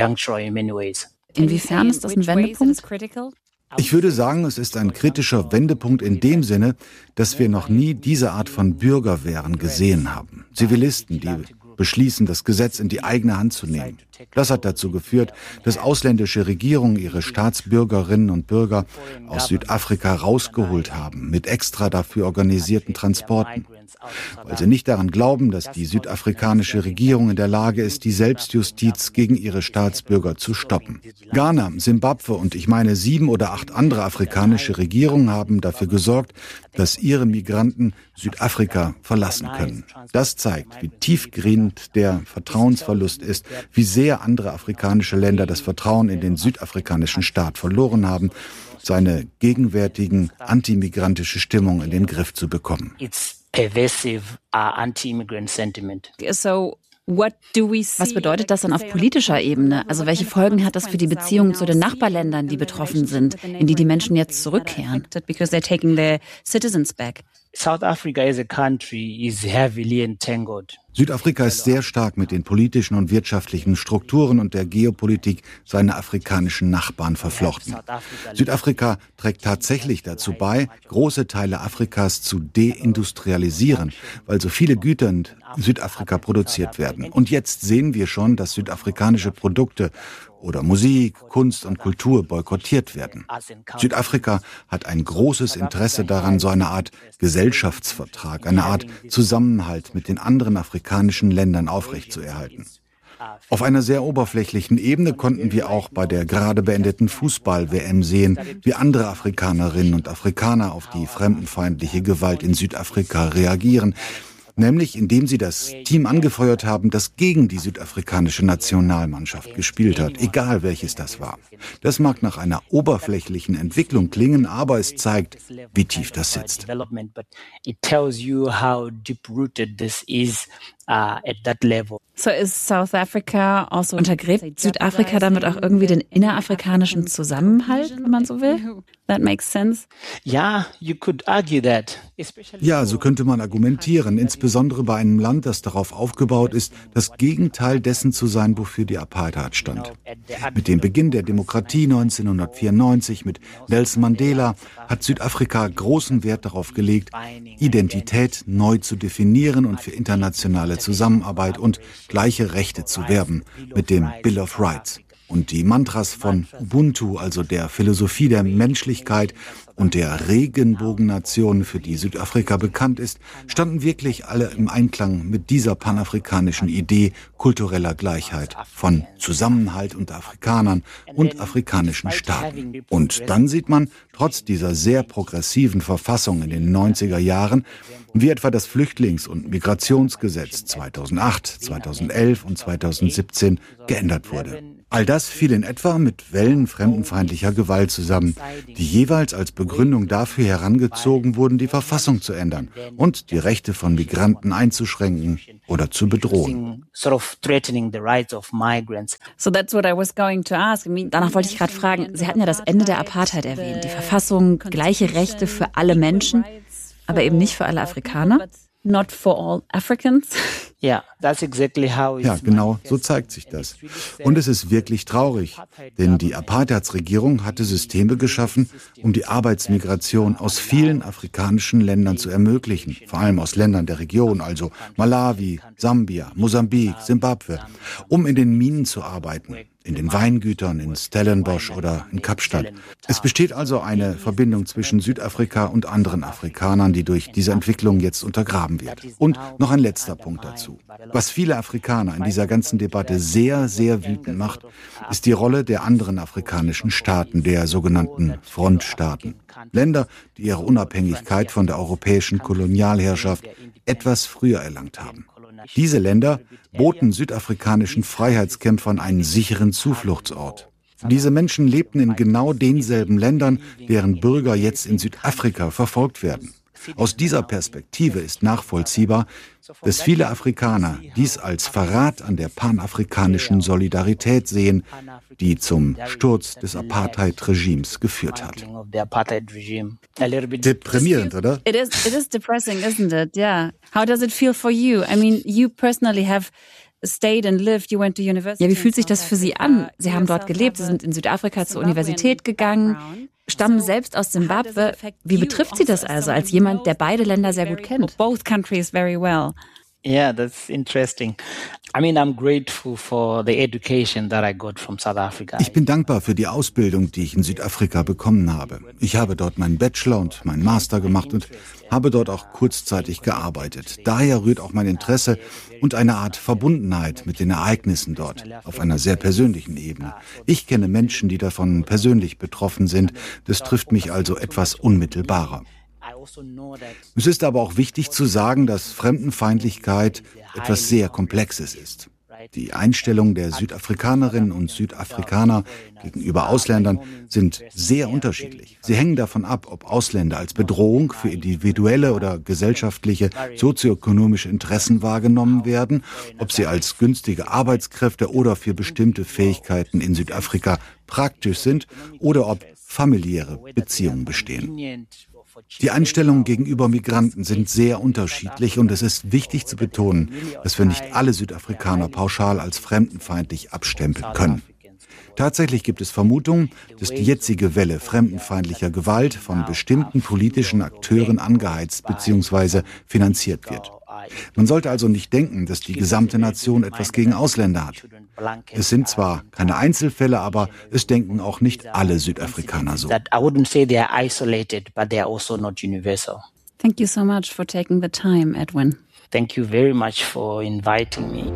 Inwiefern ist das ein Wendepunkt? Ich würde sagen, es ist ein kritischer Wendepunkt in dem Sinne, dass wir noch nie diese Art von Bürgerwehren gesehen haben. Zivilisten, die beschließen, das Gesetz in die eigene Hand zu nehmen. Das hat dazu geführt, dass ausländische Regierungen ihre Staatsbürgerinnen und Bürger aus Südafrika rausgeholt haben, mit extra dafür organisierten Transporten. Weil sie nicht daran glauben, dass die südafrikanische Regierung in der Lage ist, die Selbstjustiz gegen ihre Staatsbürger zu stoppen. Ghana, Simbabwe und ich meine sieben oder acht andere afrikanische Regierungen haben dafür gesorgt, dass ihre Migranten Südafrika verlassen können. Das zeigt, wie tiefgehend der Vertrauensverlust ist, wie sehr andere afrikanische Länder das Vertrauen in den südafrikanischen Staat verloren haben, seine gegenwärtigen antimigrantische Stimmung in den Griff zu bekommen. Pervasive uh, anti-immigrant sentiment. So was bedeutet das dann auf politischer Ebene? Also welche Folgen hat das für die Beziehungen zu den Nachbarländern, die betroffen sind, in die die Menschen jetzt zurückkehren? Because they're taking their citizens back. South Africa as a country is heavily entangled. Südafrika ist sehr stark mit den politischen und wirtschaftlichen Strukturen und der Geopolitik seiner afrikanischen Nachbarn verflochten. Südafrika trägt tatsächlich dazu bei, große Teile Afrikas zu deindustrialisieren, weil so viele Güter in Südafrika produziert werden. Und jetzt sehen wir schon, dass südafrikanische Produkte oder Musik, Kunst und Kultur boykottiert werden. Südafrika hat ein großes Interesse daran, so eine Art Gesellschaftsvertrag, eine Art Zusammenhalt mit den anderen afrikanischen Ländern aufrechtzuerhalten. Auf einer sehr oberflächlichen Ebene konnten wir auch bei der gerade beendeten Fußball-W M sehen, wie andere Afrikanerinnen und Afrikaner auf die fremdenfeindliche Gewalt in Südafrika reagieren. Nämlich indem sie das Team angefeuert haben, das gegen die südafrikanische Nationalmannschaft gespielt hat, egal welches das war. Das mag nach einer oberflächlichen Entwicklung klingen, aber es zeigt, wie tief das sitzt. Uh, at that level. So is South Africa also untergräbt Südafrika damit auch irgendwie den innerafrikanischen Zusammenhalt, wenn man so will? That makes sense. Ja, you could argue that. Ja, so könnte man argumentieren, insbesondere bei einem Land, das darauf aufgebaut ist, das Gegenteil dessen zu sein, wofür die Apartheid stand. Mit dem Beginn der Demokratie neunzehnhundertvierundneunzig mit Nelson Mandela hat Südafrika großen Wert darauf gelegt, Identität neu zu definieren und für internationale Zusammenarbeit und gleiche Rechte zu werben mit dem Bill of Rights. Und die Mantras von Ubuntu, also der Philosophie der Menschlichkeit und der Regenbogennation, für die Südafrika bekannt ist, standen wirklich alle im Einklang mit dieser panafrikanischen Idee kultureller Gleichheit, von Zusammenhalt unter Afrikanern und afrikanischen Staaten. Und dann sieht man, trotz dieser sehr progressiven Verfassung in den neunziger Jahren, wie etwa das Flüchtlings- und Migrationsgesetz zweitausendacht, zweitausendelf und zweitausendsiebzehn geändert wurde. All das fiel in etwa mit Wellen fremdenfeindlicher Gewalt zusammen, die jeweils als Begründung dafür herangezogen wurden, die Verfassung zu ändern und die Rechte von Migranten einzuschränken oder zu bedrohen. So that's what I was going to ask. I mean, danach wollte ich gerade fragen, Sie hatten ja das Ende der Apartheid erwähnt, die Verfassung, gleiche Rechte für alle Menschen, aber eben nicht für alle Afrikaner. Not for all Africans. Ja, genau, so zeigt sich das. Und es ist wirklich traurig, denn die Apartheidsregierung hatte Systeme geschaffen, um die Arbeitsmigration aus vielen afrikanischen Ländern zu ermöglichen, vor allem aus Ländern der Region, also Malawi, Sambia, Mosambik, Simbabwe, um in den Minen zu arbeiten, in den Weingütern in Stellenbosch oder in Kapstadt. Es besteht also eine Verbindung zwischen Südafrika und anderen Afrikanern, die durch diese Entwicklung jetzt untergraben wird. Und noch ein letzter Punkt dazu. Was viele Afrikaner in dieser ganzen Debatte sehr, sehr wütend macht, ist die Rolle der anderen afrikanischen Staaten, der sogenannten Frontstaaten. Länder, die ihre Unabhängigkeit von der europäischen Kolonialherrschaft etwas früher erlangt haben. Diese Länder boten südafrikanischen Freiheitskämpfern einen sicheren Zufluchtsort. Diese Menschen lebten in genau denselben Ländern, deren Bürger jetzt in Südafrika verfolgt werden. Aus dieser Perspektive ist nachvollziehbar, dass viele Afrikaner dies als Verrat an der panafrikanischen Solidarität sehen, die zum Sturz des Apartheid-Regimes geführt hat. Deprimierend, oder? It is, it is depressing, isn't it? Yeah. How does it feel for you? I mean, you personally have stayed and lived, you went to university. Ja, wie fühlt sich das für Sie an? Sie haben dort gelebt, Sie sind in Südafrika zur Universität gegangen, stammen selbst aus Simbabwe. Wie betrifft Sie das also als jemand, der beide Länder sehr gut kennt? Both countries very well. Yeah, that's interesting. I mean, I'm grateful for the education that I got from South Africa. Ich bin dankbar für die Ausbildung, die ich in Südafrika bekommen habe. Ich habe dort meinen Bachelor und meinen Master gemacht und habe dort auch kurzzeitig gearbeitet. Daher rührt auch mein Interesse und eine Art Verbundenheit mit den Ereignissen dort, auf einer sehr persönlichen Ebene. Ich kenne Menschen, die davon persönlich betroffen sind. Das trifft mich also etwas unmittelbarer. Es ist aber auch wichtig zu sagen, dass Fremdenfeindlichkeit etwas sehr Komplexes ist. Die Einstellungen der Südafrikanerinnen und Südafrikaner gegenüber Ausländern sind sehr unterschiedlich. Sie hängen davon ab, ob Ausländer als Bedrohung für individuelle oder gesellschaftliche, sozioökonomische Interessen wahrgenommen werden, ob sie als günstige Arbeitskräfte oder für bestimmte Fähigkeiten in Südafrika praktisch sind oder ob familiäre Beziehungen bestehen. Die Einstellungen gegenüber Migranten sind sehr unterschiedlich und es ist wichtig zu betonen, dass wir nicht alle Südafrikaner pauschal als fremdenfeindlich abstempeln können. Tatsächlich gibt es Vermutungen, dass die jetzige Welle fremdenfeindlicher Gewalt von bestimmten politischen Akteuren angeheizt bzw. finanziert wird. Man sollte also nicht denken, dass die gesamte Nation etwas gegen Ausländer hat. Es sind zwar keine Einzelfälle, aber es denken auch nicht alle Südafrikaner so. Thank you so much for taking the time, Edwin. Thank you very much for inviting me.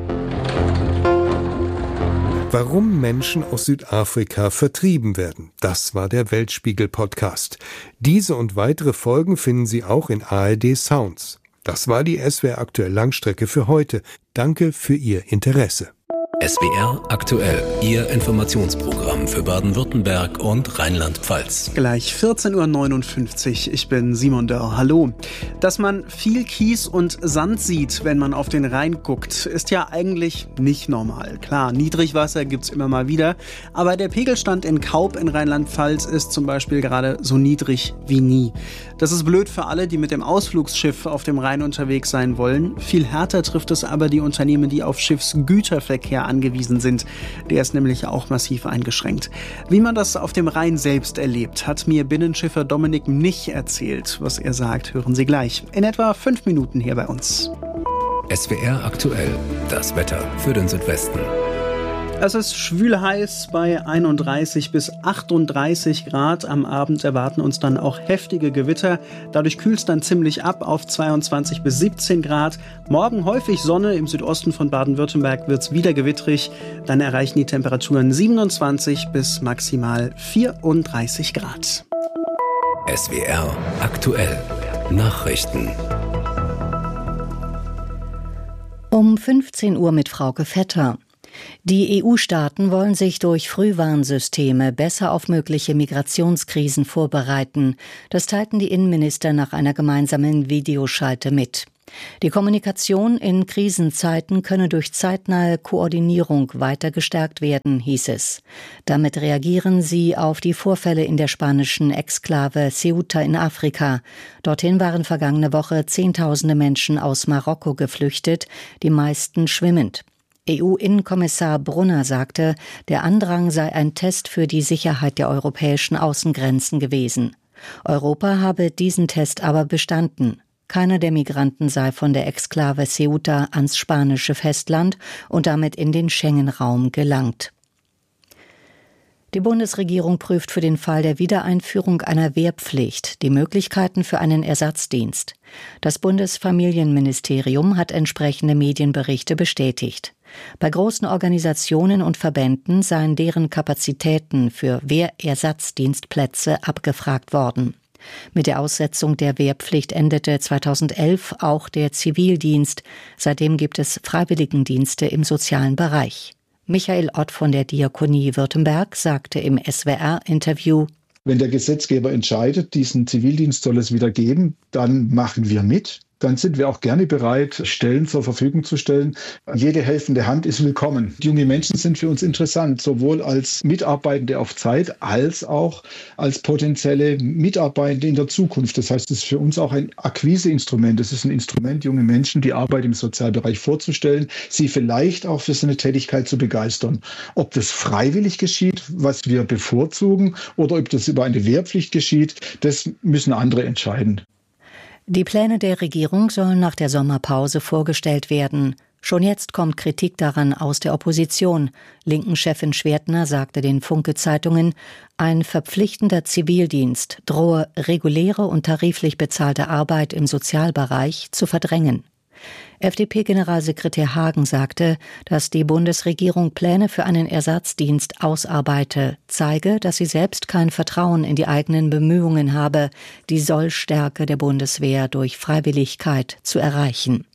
Warum Menschen aus Südafrika vertrieben werden, das war der Weltspiegel-Podcast. Diese und weitere Folgen finden Sie auch in A R D Sounds. Das war die S W R Aktuell Langstrecke für heute. Danke für Ihr Interesse. S W R Aktuell, Ihr Informationsprogramm für Baden-Württemberg und Rheinland-Pfalz. Gleich vierzehn Uhr neunundfünfzig, ich bin Simon Dörr, hallo. Dass man viel Kies und Sand sieht, wenn man auf den Rhein guckt, ist ja eigentlich nicht normal. Klar, Niedrigwasser gibt's immer mal wieder, aber der Pegelstand in Kaub in Rheinland-Pfalz ist zum Beispiel gerade so niedrig wie nie. Das ist blöd für alle, die mit dem Ausflugsschiff auf dem Rhein unterwegs sein wollen. Viel härter trifft es aber die Unternehmen, die auf Schiffsgüterverkehr angewiesen sind. Der ist nämlich auch massiv eingeschränkt. Wie man das auf dem Rhein selbst erlebt, hat mir Binnenschiffer Dominik Nich erzählt. Was er sagt, hören Sie gleich. In etwa fünf Minuten hier bei uns. S W R Aktuell, das Wetter für den Südwesten. Es ist schwül heiß bei einunddreißig bis achtunddreißig Grad. Am Abend erwarten uns dann auch heftige Gewitter. Dadurch kühlt es dann ziemlich ab auf zweiundzwanzig bis siebzehn Grad. Morgen häufig Sonne. Im Südosten von Baden-Württemberg wird es wieder gewittrig. Dann erreichen die Temperaturen siebenundzwanzig bis maximal vierunddreißig Grad. S W R aktuell. Nachrichten. Um fünfzehn Uhr mit Frauke Vetter. Die E U-Staaten wollen sich durch Frühwarnsysteme besser auf mögliche Migrationskrisen vorbereiten. Das teilten die Innenminister nach einer gemeinsamen Videoschalte mit. Die Kommunikation in Krisenzeiten könne durch zeitnahe Koordinierung weiter gestärkt werden, hieß es. Damit reagieren sie auf die Vorfälle in der spanischen Exklave Ceuta in Afrika. Dorthin waren vergangene Woche Zehntausende Menschen aus Marokko geflüchtet, die meisten schwimmend. E U-Innenkommissar Brunner sagte, der Andrang sei ein Test für die Sicherheit der europäischen Außengrenzen gewesen. Europa habe diesen Test aber bestanden. Keiner der Migranten sei von der Exklave Ceuta ans spanische Festland und damit in den Schengen-Raum gelangt. Die Bundesregierung prüft für den Fall der Wiedereinführung einer Wehrpflicht die Möglichkeiten für einen Ersatzdienst. Das Bundesfamilienministerium hat entsprechende Medienberichte bestätigt. Bei großen Organisationen und Verbänden seien deren Kapazitäten für Wehrersatzdienstplätze abgefragt worden. Mit der Aussetzung der Wehrpflicht endete zweitausendelf auch der Zivildienst. Seitdem gibt es Freiwilligendienste im sozialen Bereich. Michael Ott von der Diakonie Württemberg sagte im S W R-Interview: Wenn der Gesetzgeber entscheidet, diesen Zivildienst soll es wieder geben, dann machen wir mit. Dann sind wir auch gerne bereit, Stellen zur Verfügung zu stellen. Jede helfende Hand ist willkommen. Junge Menschen sind für uns interessant, sowohl als Mitarbeitende auf Zeit als auch als potenzielle Mitarbeitende in der Zukunft. Das heißt, es ist für uns auch ein Akquiseinstrument. Es ist ein Instrument, junge Menschen die Arbeit im Sozialbereich vorzustellen, sie vielleicht auch für so eine Tätigkeit zu begeistern. Ob das freiwillig geschieht, was wir bevorzugen, oder ob das über eine Wehrpflicht geschieht, das müssen andere entscheiden. Die Pläne der Regierung sollen nach der Sommerpause vorgestellt werden. Schon jetzt kommt Kritik daran aus der Opposition. Linken-Chefin Schwertner sagte den Funke-Zeitungen, ein verpflichtender Zivildienst drohe reguläre und tariflich bezahlte Arbeit im Sozialbereich zu verdrängen. F D P-Generalsekretär Hagen sagte, dass die Bundesregierung Pläne für einen Ersatzdienst ausarbeite, zeige, dass sie selbst kein Vertrauen in die eigenen Bemühungen habe, die Sollstärke der Bundeswehr durch Freiwilligkeit zu erreichen.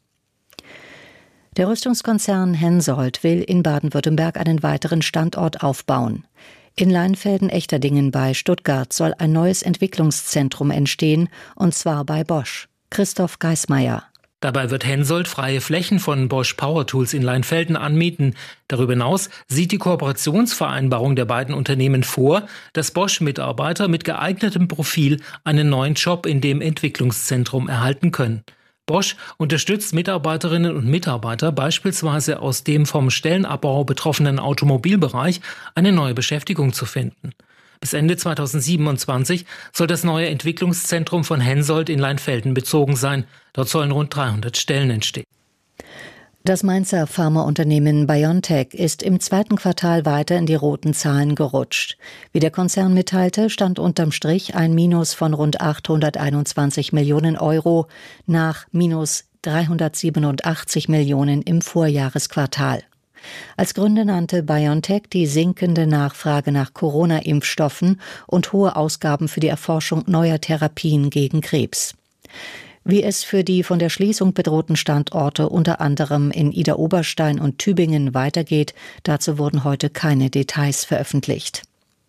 Der Rüstungskonzern Hensoldt will in Baden-Württemberg einen weiteren Standort aufbauen. In Leinfelden-Echterdingen bei Stuttgart soll ein neues Entwicklungszentrum entstehen, und zwar bei Bosch. Christoph Geismeier. Dabei wird Hensoldt freie Flächen von Bosch Power Tools in Leinfelden anmieten. Darüber hinaus sieht die Kooperationsvereinbarung der beiden Unternehmen vor, dass Bosch-Mitarbeiter mit geeignetem Profil einen neuen Job in dem Entwicklungszentrum erhalten können. Bosch unterstützt Mitarbeiterinnen und Mitarbeiter beispielsweise aus dem vom Stellenabbau betroffenen Automobilbereich eine neue Beschäftigung zu finden. Bis Ende zweitausendsiebenundzwanzig soll das neue Entwicklungszentrum von Hensoldt in Leinfelden bezogen sein. Dort sollen rund dreihundert Stellen entstehen. Das Mainzer Pharmaunternehmen BioNTech ist im zweiten Quartal weiter in die roten Zahlen gerutscht. Wie der Konzern mitteilte, stand unterm Strich ein Minus von rund achthunderteinundzwanzig Millionen Euro nach minus dreihundertsiebenundachtzig Millionen im Vorjahresquartal. Als Gründe nannte BioNTech die sinkende Nachfrage nach Corona-Impfstoffen und hohe Ausgaben für die Erforschung neuer Therapien gegen Krebs. Wie es für die von der Schließung bedrohten Standorte unter anderem in Idar-Oberstein und Tübingen weitergeht, dazu wurden heute keine Details veröffentlicht.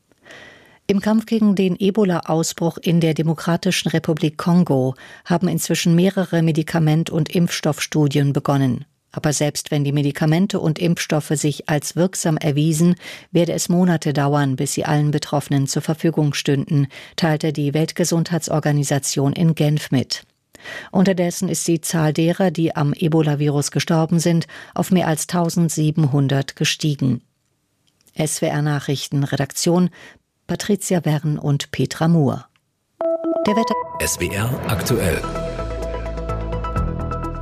Im Kampf gegen den Ebola-Ausbruch in der Demokratischen Republik Kongo haben inzwischen mehrere Medikament- und Impfstoffstudien begonnen. Aber selbst wenn die Medikamente und Impfstoffe sich als wirksam erwiesen, werde es Monate dauern, bis sie allen Betroffenen zur Verfügung stünden, teilte die Weltgesundheitsorganisation in Genf mit. Unterdessen ist die Zahl derer, die am Ebola-Virus gestorben sind, auf mehr als eintausendsiebenhundert gestiegen. S W R-Nachrichten, Redaktion Patricia Wern und Petra Muhr. Der Wetter. S W R aktuell.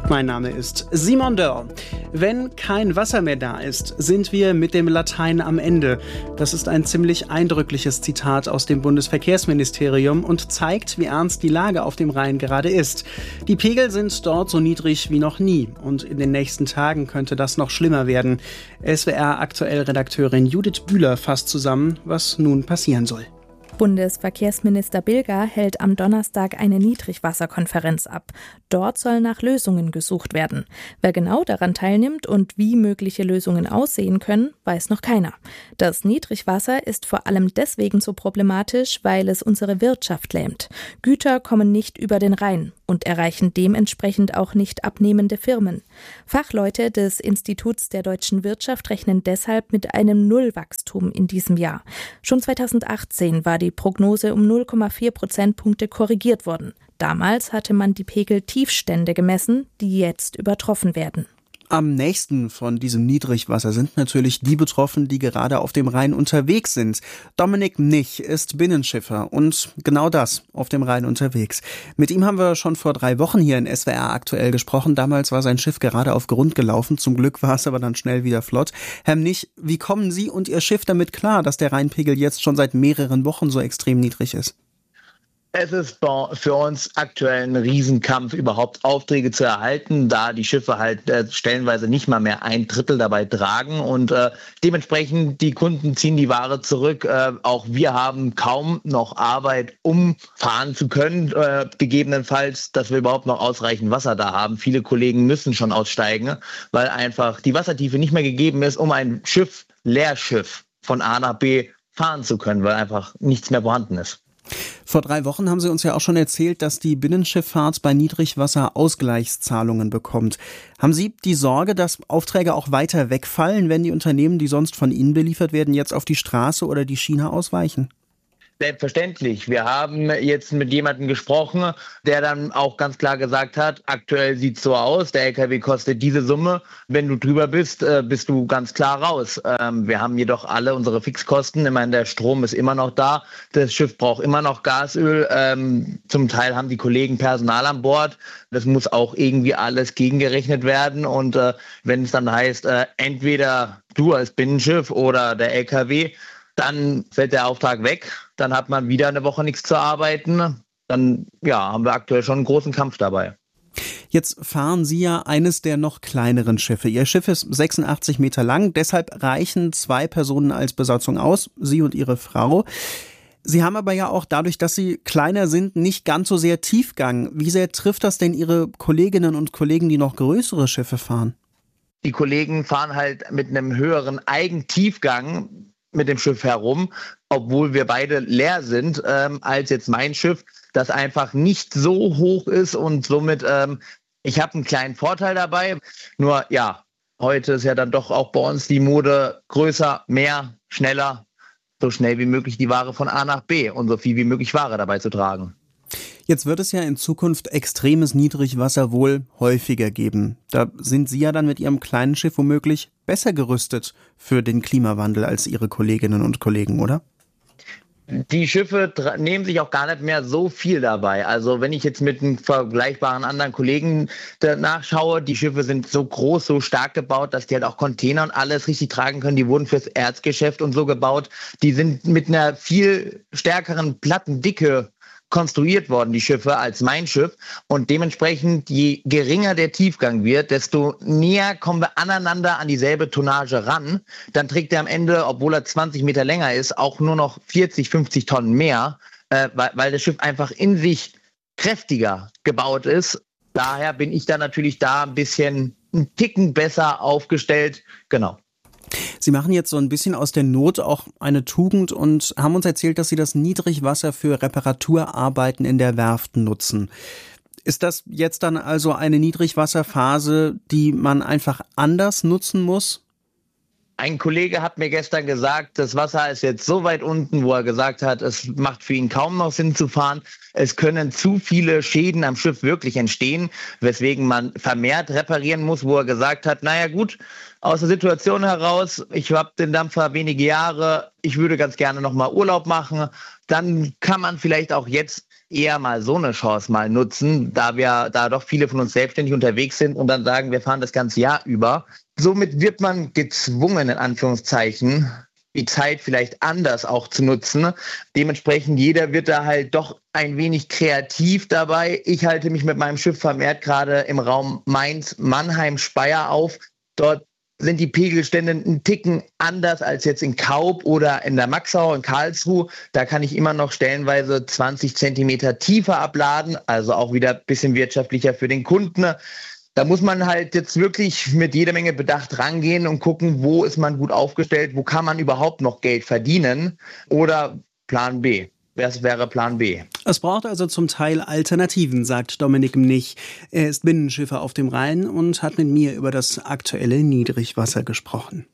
Mein Name ist Simon Dörr. Wenn kein Wasser mehr da ist, sind wir mit dem Latein am Ende. Das ist ein ziemlich eindrückliches Zitat aus dem Bundesverkehrsministerium und zeigt, wie ernst die Lage auf dem Rhein gerade ist. Die Pegel sind dort so niedrig wie noch nie und in den nächsten Tagen könnte das noch schlimmer werden. S W R-Aktuell-Redakteurin Judith Bühler fasst zusammen, was nun passieren soll. Bundesverkehrsminister Bilger hält am Donnerstag eine Niedrigwasserkonferenz ab. Dort soll nach Lösungen gesucht werden. Wer genau daran teilnimmt und wie mögliche Lösungen aussehen können, weiß noch keiner. Das Niedrigwasser ist vor allem deswegen so problematisch, weil es unsere Wirtschaft lähmt. Güter kommen nicht über den Rhein und erreichen dementsprechend auch nicht abnehmende Firmen. Fachleute des Instituts der deutschen Wirtschaft rechnen deshalb mit einem Nullwachstum in diesem Jahr. Schon zweitausendachtzehn war die Prognose um null Komma vier Prozentpunkte korrigiert worden. Damals hatte man die Pegeltiefstände gemessen, die jetzt übertroffen werden. Am nächsten von diesem Niedrigwasser sind natürlich die betroffen, die gerade auf dem Rhein unterwegs sind. Dominik Nich ist Binnenschiffer und genau das, auf dem Rhein unterwegs. Mit ihm haben wir schon vor drei Wochen hier in S W R aktuell gesprochen. Damals war sein Schiff gerade auf Grund gelaufen. Zum Glück war es aber dann schnell wieder flott. Herr Nich, wie kommen Sie und Ihr Schiff damit klar, dass der Rheinpegel jetzt schon seit mehreren Wochen so extrem niedrig ist? Es ist für uns aktuell ein Riesenkampf, überhaupt Aufträge zu erhalten, da die Schiffe halt äh, stellenweise nicht mal mehr ein Drittel dabei tragen und äh, dementsprechend die Kunden ziehen die Ware zurück. Äh, auch wir haben kaum noch Arbeit, um fahren zu können, äh, gegebenenfalls, dass wir überhaupt noch ausreichend Wasser da haben. Viele Kollegen müssen schon aussteigen, weil einfach die Wassertiefe nicht mehr gegeben ist, um ein Schiff, Leerschiff von A nach B fahren zu können, weil einfach nichts mehr vorhanden ist. Vor drei Wochen haben Sie uns ja auch schon erzählt, dass die Binnenschifffahrt bei Niedrigwasser Ausgleichszahlungen bekommt. Haben Sie die Sorge, dass Aufträge auch weiter wegfallen, wenn die Unternehmen, die sonst von Ihnen beliefert werden, jetzt auf die Straße oder die Schiene ausweichen? Selbstverständlich. Wir haben jetzt mit jemandem gesprochen, der dann auch ganz klar gesagt hat, aktuell sieht es so aus, der L K W kostet diese Summe. Wenn du drüber bist, bist du ganz klar raus. Wir haben jedoch alle unsere Fixkosten. Ich meine, der Strom ist immer noch da. Das Schiff braucht immer noch Gasöl. Zum Teil haben die Kollegen Personal an Bord. Das muss auch irgendwie alles gegengerechnet werden. Und wenn es dann heißt, entweder du als Binnenschiff oder der L K W, dann fällt der Auftrag weg, dann hat man wieder eine Woche nichts zu arbeiten. Dann ja, haben wir aktuell schon einen großen Kampf dabei. Jetzt fahren Sie ja eines der noch kleineren Schiffe. Ihr Schiff ist sechsundachtzig Meter lang, deshalb reichen zwei Personen als Besatzung aus, Sie und Ihre Frau. Sie haben aber ja auch dadurch, dass Sie kleiner sind, nicht ganz so sehr Tiefgang. Wie sehr trifft das denn Ihre Kolleginnen und Kollegen, die noch größere Schiffe fahren? Die Kollegen fahren halt mit einem höheren Eigentiefgang mit dem Schiff herum, obwohl wir beide leer sind, ähm, als jetzt mein Schiff, das einfach nicht so hoch ist und somit, ähm, ich habe einen kleinen Vorteil dabei. Nur ja, heute ist ja dann doch auch bei uns die Mode größer, mehr, schneller, so schnell wie möglich die Ware von A nach B und so viel wie möglich Ware dabei zu tragen. Jetzt wird es ja in Zukunft extremes Niedrigwasser wohl häufiger geben. Da sind Sie ja dann mit Ihrem kleinen Schiff womöglich besser gerüstet für den Klimawandel als Ihre Kolleginnen und Kollegen, oder? Die Schiffe nehmen sich auch gar nicht mehr so viel dabei. Also wenn ich jetzt mit einem vergleichbaren anderen Kollegen nachschaue, die Schiffe sind so groß, so stark gebaut, dass die halt auch Container und alles richtig tragen können. Die wurden fürs Erzgeschäft und so gebaut. Die sind mit einer viel stärkeren Plattendicke konstruiert worden, die Schiffe, als mein Schiff. Und dementsprechend, je geringer der Tiefgang wird, desto näher kommen wir aneinander an dieselbe Tonnage ran. Dann trägt er am Ende, obwohl er zwanzig Meter länger ist, auch nur noch vierzig, fünfzig Tonnen mehr, äh, weil, weil das Schiff einfach in sich kräftiger gebaut ist. Daher bin ich da natürlich da ein bisschen einen Ticken besser aufgestellt. Genau. Sie machen jetzt so ein bisschen aus der Not auch eine Tugend und haben uns erzählt, dass Sie das Niedrigwasser für Reparaturarbeiten in der Werft nutzen. Ist das jetzt dann also eine Niedrigwasserphase, die man einfach anders nutzen muss? Ein Kollege hat mir gestern gesagt, das Wasser ist jetzt so weit unten, wo er gesagt hat, es macht für ihn kaum noch Sinn zu fahren. Es können zu viele Schäden am Schiff wirklich entstehen, weswegen man vermehrt reparieren muss, wo er gesagt hat, naja gut, aus der Situation heraus, ich habe den Dampfer wenige Jahre, ich würde ganz gerne nochmal Urlaub machen. Dann kann man vielleicht auch jetzt eher mal so eine Chance mal nutzen, da wir da doch viele von uns selbstständig unterwegs sind und dann sagen, wir fahren das ganze Jahr über. Somit wird man gezwungen, in Anführungszeichen, die Zeit vielleicht anders auch zu nutzen. Dementsprechend, jeder wird da halt doch ein wenig kreativ dabei. Ich halte mich mit meinem Schiff vermehrt gerade im Raum Mainz, Mannheim, Speyer auf. Dort sind die Pegelstände einen Ticken anders als jetzt in Kaub oder in der Maxau, in Karlsruhe. Da kann ich immer noch stellenweise zwanzig Zentimeter tiefer abladen, also auch wieder ein bisschen wirtschaftlicher für den Kunden. Da muss man halt jetzt wirklich mit jeder Menge Bedacht rangehen und gucken, wo ist man gut aufgestellt, wo kann man überhaupt noch Geld verdienen oder Plan B. Das wäre Plan B. Es braucht also zum Teil Alternativen, sagt Dominik Mnich. Er ist Binnenschiffer auf dem Rhein und hat mit mir über das aktuelle Niedrigwasser gesprochen.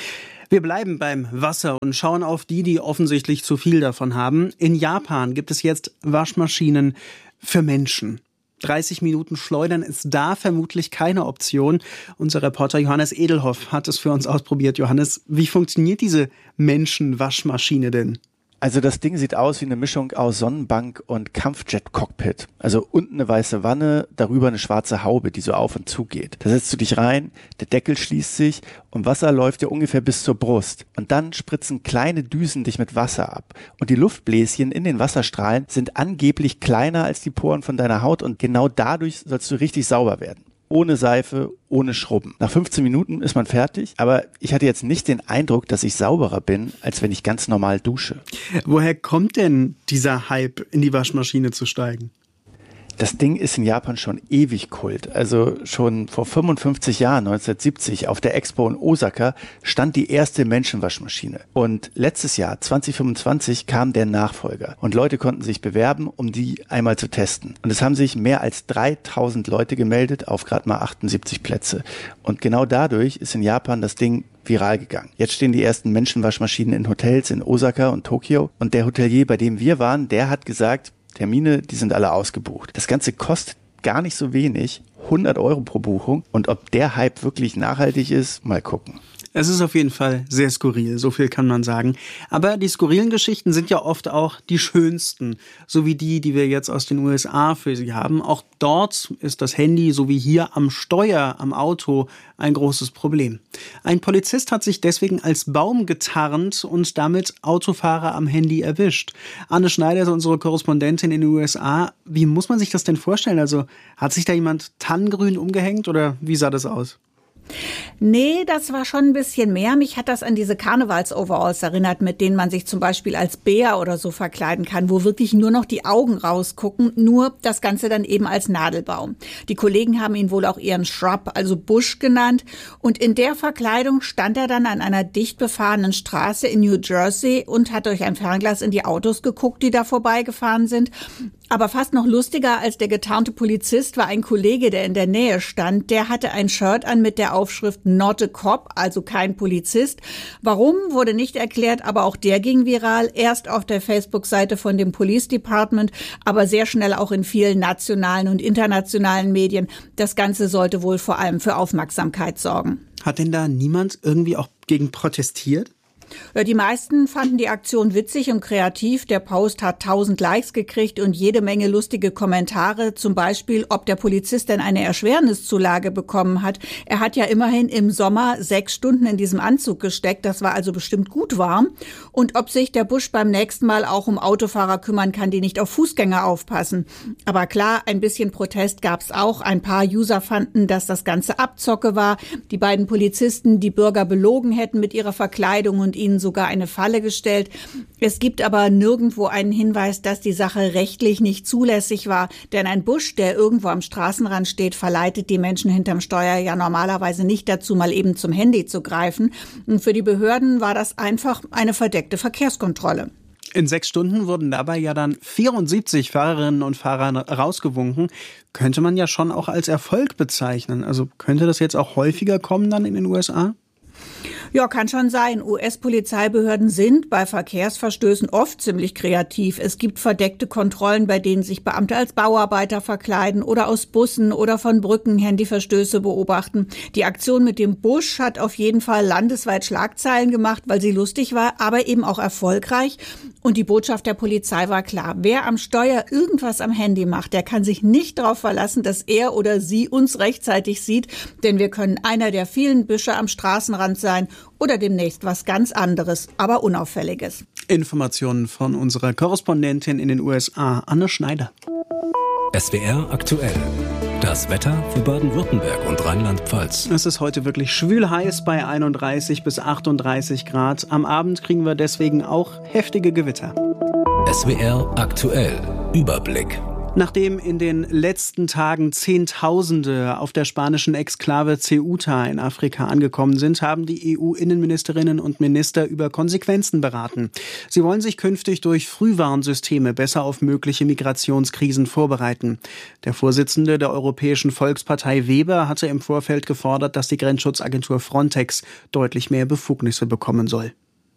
Wir bleiben beim Wasser und schauen auf die, die offensichtlich zu viel davon haben. In Japan gibt es jetzt Waschmaschinen für Menschen. dreißig Minuten schleudern ist da vermutlich keine Option. Unser Reporter Johannes Edelhoff hat es für uns ausprobiert. Johannes, wie funktioniert diese Menschenwaschmaschine denn? Also das Ding sieht aus wie eine Mischung aus Sonnenbank und Kampfjet-Cockpit. Also unten eine weiße Wanne, darüber eine schwarze Haube, die so auf und zu geht. Da setzt du dich rein, der Deckel schließt sich und Wasser läuft dir ungefähr bis zur Brust. Und dann spritzen kleine Düsen dich mit Wasser ab. Und die Luftbläschen in den Wasserstrahlen sind angeblich kleiner als die Poren von deiner Haut und genau dadurch sollst du richtig sauber werden. Ohne Seife, ohne Schrubben. Nach fünfzehn Minuten ist man fertig, aber ich hatte jetzt nicht den Eindruck, dass ich sauberer bin, als wenn ich ganz normal dusche. Woher kommt denn dieser Hype, in die Waschmaschine zu steigen? Das Ding ist in Japan schon ewig Kult. Also schon vor fünfundfünfzig Jahren, neunzehnhundertsiebzig, auf der Expo in Osaka stand die erste Menschenwaschmaschine. Und letztes Jahr, zwanzig fünfundzwanzig, kam der Nachfolger. Und Leute konnten sich bewerben, um die einmal zu testen. Und es haben sich mehr als dreitausend Leute gemeldet auf gerade mal achtundsiebzig Plätze. Und genau dadurch ist in Japan das Ding viral gegangen. Jetzt stehen die ersten Menschenwaschmaschinen in Hotels in Osaka und Tokio. Und der Hotelier, bei dem wir waren, der hat gesagt, Termine, die sind alle ausgebucht. Das Ganze kostet gar nicht so wenig, hundert Euro pro Buchung. Und ob der Hype wirklich nachhaltig ist, mal gucken. Es ist auf jeden Fall sehr skurril, so viel kann man sagen. Aber die skurrilen Geschichten sind ja oft auch die schönsten, so wie die, die wir jetzt aus den U S A für Sie haben. Auch dort ist das Handy, so wie hier am Steuer, am Auto, ein großes Problem. Ein Polizist hat sich deswegen als Baum getarnt und damit Autofahrer am Handy erwischt. Anne Schneider ist unsere Korrespondentin in den U S A. Wie muss man sich das denn vorstellen? Also hat sich da jemand tannengrün umgehängt oder wie sah das aus? Nee, das war schon ein bisschen mehr. Mich hat das an diese Karnevals-Overalls erinnert, mit denen man sich zum Beispiel als Bär oder so verkleiden kann, wo wirklich nur noch die Augen rausgucken, nur das Ganze dann eben als Nadelbaum. Die Kollegen haben ihn wohl auch ihren Shrub, also Busch genannt. Und in der Verkleidung stand er dann an einer dicht befahrenen Straße in New Jersey und hat durch ein Fernglas in die Autos geguckt, die da vorbeigefahren sind. Aber fast noch lustiger als der getarnte Polizist war ein Kollege, der in der Nähe stand. Der hatte ein Shirt an mit der Aufschrift Not a Cop, also kein Polizist. Warum, wurde nicht erklärt, aber auch der ging viral. Erst auf der Facebook-Seite von dem Police Department, aber sehr schnell auch in vielen nationalen und internationalen Medien. Das Ganze sollte wohl vor allem für Aufmerksamkeit sorgen. Hat denn da niemand irgendwie auch gegen protestiert? Die meisten fanden die Aktion witzig und kreativ. Der Post hat tausend Likes gekriegt und jede Menge lustige Kommentare. Zum Beispiel, ob der Polizist denn eine Erschwerniszulage bekommen hat. Er hat ja immerhin im Sommer sechs Stunden in diesem Anzug gesteckt. Das war also bestimmt gut warm. Und ob sich der Busch beim nächsten Mal auch um Autofahrer kümmern kann, die nicht auf Fußgänger aufpassen. Aber klar, ein bisschen Protest gab's auch. Ein paar User fanden, dass das Ganze Abzocke war. Die beiden Polizisten die Bürger belogen hätten mit ihrer Verkleidung und ihnen sogar eine Falle gestellt. Es gibt aber nirgendwo einen Hinweis, dass die Sache rechtlich nicht zulässig war. Denn ein Busch, der irgendwo am Straßenrand steht, verleitet die Menschen hinterm Steuer ja normalerweise nicht dazu, mal eben zum Handy zu greifen. Und für die Behörden war das einfach eine verdeckte Verkehrskontrolle. In sechs Stunden wurden dabei ja dann vierundsiebzig Fahrerinnen und Fahrer rausgewunken. Könnte man ja schon auch als Erfolg bezeichnen. Also könnte das jetzt auch häufiger kommen dann in den U S A? Ja, kann schon sein. U S-Polizeibehörden sind bei Verkehrsverstößen oft ziemlich kreativ. Es gibt verdeckte Kontrollen, bei denen sich Beamte als Bauarbeiter verkleiden oder aus Bussen oder von Brücken Handyverstöße beobachten. Die Aktion mit dem Busch hat auf jeden Fall landesweit Schlagzeilen gemacht, weil sie lustig war, aber eben auch erfolgreich. Und die Botschaft der Polizei war klar. Wer am Steuer irgendwas am Handy macht, der kann sich nicht darauf verlassen, dass er oder sie uns rechtzeitig sieht, denn wir können einer der vielen Büsche am Straßenrand sein oder demnächst was ganz anderes, aber Unauffälliges. Informationen von unserer Korrespondentin in den U S A, Anne Schneider. S W R aktuell. Das Wetter für Baden-Württemberg und Rheinland-Pfalz. Es ist heute wirklich schwül heiß bei einunddreißig bis achtunddreißig Grad. Am Abend kriegen wir deswegen auch heftige Gewitter. S W R aktuell. Überblick. Nachdem in den letzten Tagen Zehntausende auf der spanischen Exklave Ceuta in Afrika angekommen sind, haben die E U-Innenministerinnen und Minister über Konsequenzen beraten. Sie wollen sich künftig durch Frühwarnsysteme besser auf mögliche Migrationskrisen vorbereiten. Der Vorsitzende der Europäischen Volkspartei Weber hatte im Vorfeld gefordert, dass die Grenzschutzagentur Frontex deutlich mehr Befugnisse bekommen soll.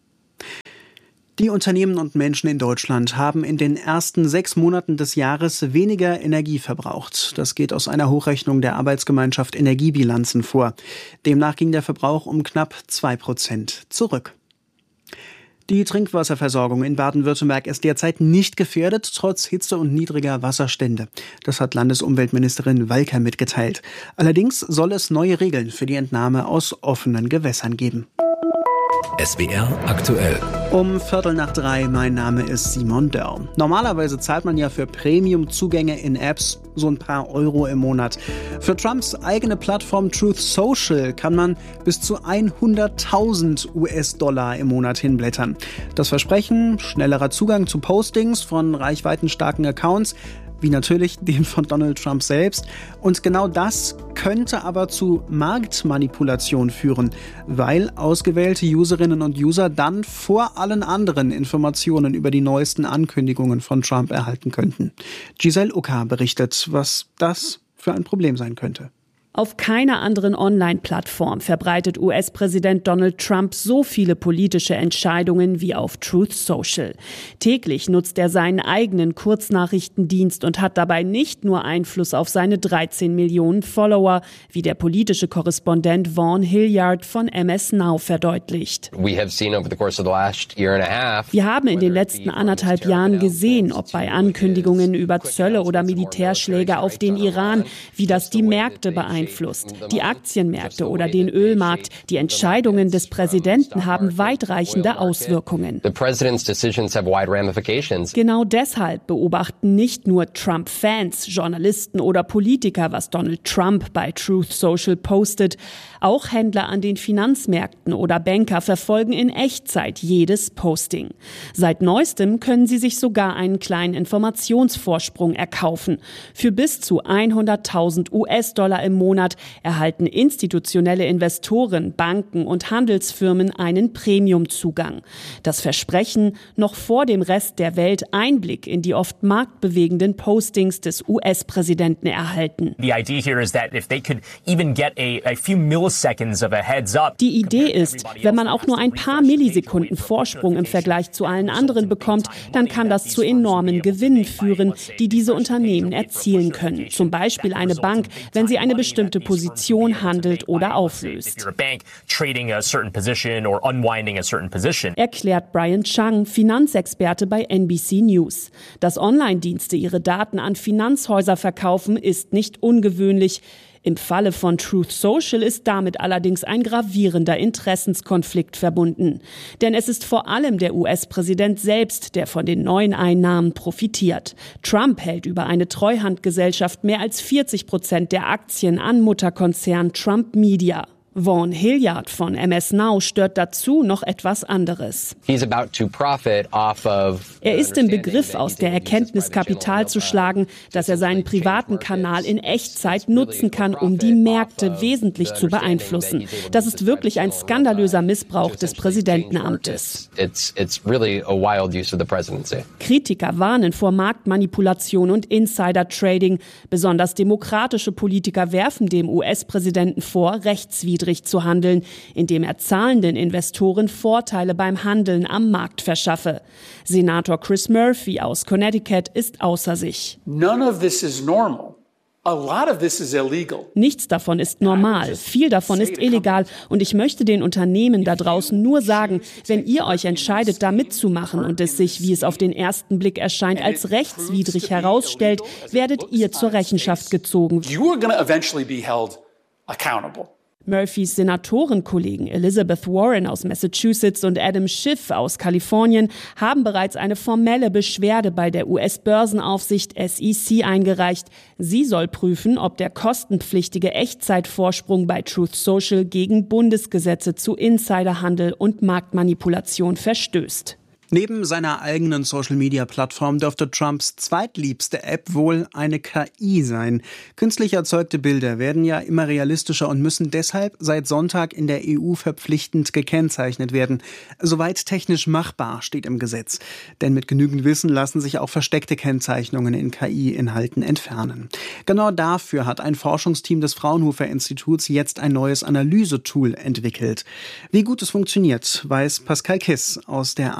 Die Unternehmen und Menschen in Deutschland haben in den ersten sechs Monaten des Jahres weniger Energie verbraucht. Das geht aus einer Hochrechnung der Arbeitsgemeinschaft Energiebilanzen vor. Demnach ging der Verbrauch um knapp zwei Prozent zurück. Die Trinkwasserversorgung in Baden-Württemberg ist derzeit nicht gefährdet, trotz Hitze und niedriger Wasserstände. Das hat Landesumweltministerin Walker mitgeteilt. Allerdings soll es neue Regeln für die Entnahme aus offenen Gewässern geben. S W R aktuell. Um Viertel nach drei, mein Name ist Simon Dörr. Normalerweise zahlt man ja für Premium-Zugänge in Apps so ein paar Euro im Monat. Für Trumps eigene Plattform Truth Social kann man bis zu hunderttausend U S-Dollar im Monat hinblättern. Das Versprechen, schnellerer Zugang zu Postings von reichweitenstarken Accounts, wie natürlich dem von Donald Trump selbst. Und genau das könnte aber zu Marktmanipulation führen, weil ausgewählte Userinnen und User dann vor allen anderen Informationen über die neuesten Ankündigungen von Trump erhalten könnten. Giselle Ucker berichtet, was das für ein Problem sein könnte. Auf keiner anderen Online-Plattform verbreitet U S-Präsident Donald Trump so viele politische Entscheidungen wie auf Truth Social. Täglich nutzt er seinen eigenen Kurznachrichtendienst und hat dabei nicht nur Einfluss auf seine dreizehn Millionen Follower, wie der politische Korrespondent Vaughn Hilliard von M S Now verdeutlicht. Wir haben in den letzten anderthalb Jahren gesehen, ob bei Ankündigungen über Zölle oder Militärschläge auf den Iran, wie das die Märkte beeinflusst. Die Aktienmärkte oder den Ölmarkt. Die Entscheidungen des Präsidenten haben weitreichende Auswirkungen. Genau deshalb beobachten nicht nur Trump-Fans, Journalisten oder Politiker, was Donald Trump bei Truth Social postet. Auch Händler an den Finanzmärkten oder Banker verfolgen in Echtzeit jedes Posting. Seit neuestem können sie sich sogar einen kleinen Informationsvorsprung erkaufen. Für bis zu hunderttausend U S-Dollar im Monat erhalten institutionelle Investoren, Banken und Handelsfirmen einen Premiumzugang. Das Versprechen, noch vor dem Rest der Welt Einblick in die oft marktbewegenden Postings des U S-Präsidenten erhalten. Die Idee ist, wenn man auch nur ein paar Millisekunden Vorsprung im Vergleich zu allen anderen bekommt, dann kann das zu enormen Gewinnen führen, die diese Unternehmen erzielen können. Zum Beispiel eine Bank, wenn sie eine bestimmte Position handelt oder auflöst. Erklärt Brian Chang, Finanzexperte bei N B C News. Dass Online-Dienste ihre Daten an Finanzhäuser verkaufen, ist nicht ungewöhnlich. Im Falle von Truth Social ist damit allerdings ein gravierender Interessenskonflikt verbunden. Denn es ist vor allem der U S-Präsident selbst, der von den neuen Einnahmen profitiert. Trump hält über eine Treuhandgesellschaft mehr als vierzig Prozent der Aktien an Mutterkonzern Trump Media. Vaughn Hilliard von M S Now stört dazu noch etwas anderes. Er ist im Begriff, aus der Erkenntnis Kapital zu schlagen, dass er seinen privaten Kanal in Echtzeit nutzen kann, um die Märkte wesentlich zu beeinflussen. Das ist wirklich ein skandalöser Missbrauch des Präsidentenamtes. Kritiker warnen vor Marktmanipulation und Insider-Trading. Besonders demokratische Politiker werfen dem U S-Präsidenten vor, rechtswidrig rechtswidrig zu handeln, indem er zahlenden Investoren Vorteile beim Handeln am Markt verschaffe. Senator Chris Murphy aus Connecticut ist außer sich. None of this is normal. A lot of this is illegal. Nichts davon ist normal, viel davon ist illegal und ich möchte den Unternehmen da draußen nur sagen, wenn ihr euch entscheidet, da mitzumachen und es sich, wie es auf den ersten Blick erscheint, als rechtswidrig herausstellt, werdet ihr zur Rechenschaft gezogen. You are going to eventually be held accountable. Murphys Senatorenkollegen Elizabeth Warren aus Massachusetts und Adam Schiff aus Kalifornien haben bereits eine formelle Beschwerde bei der U S-Börsenaufsicht S E C eingereicht. Sie soll prüfen, ob der kostenpflichtige Echtzeitvorsprung bei Truth Social gegen Bundesgesetze zu Insiderhandel und Marktmanipulation verstößt. Neben seiner eigenen Social-Media-Plattform dürfte Trumps zweitliebste App wohl eine K I sein. Künstlich erzeugte Bilder werden ja immer realistischer und müssen deshalb seit Sonntag in der E U verpflichtend gekennzeichnet werden. Soweit technisch machbar, steht im Gesetz. Denn mit genügend Wissen lassen sich auch versteckte Kennzeichnungen in K I-Inhalten entfernen. Genau dafür hat ein Forschungsteam des Fraunhofer-Instituts jetzt ein neues Analysetool entwickelt. Wie gut es funktioniert, weiß Pascal Kiss aus der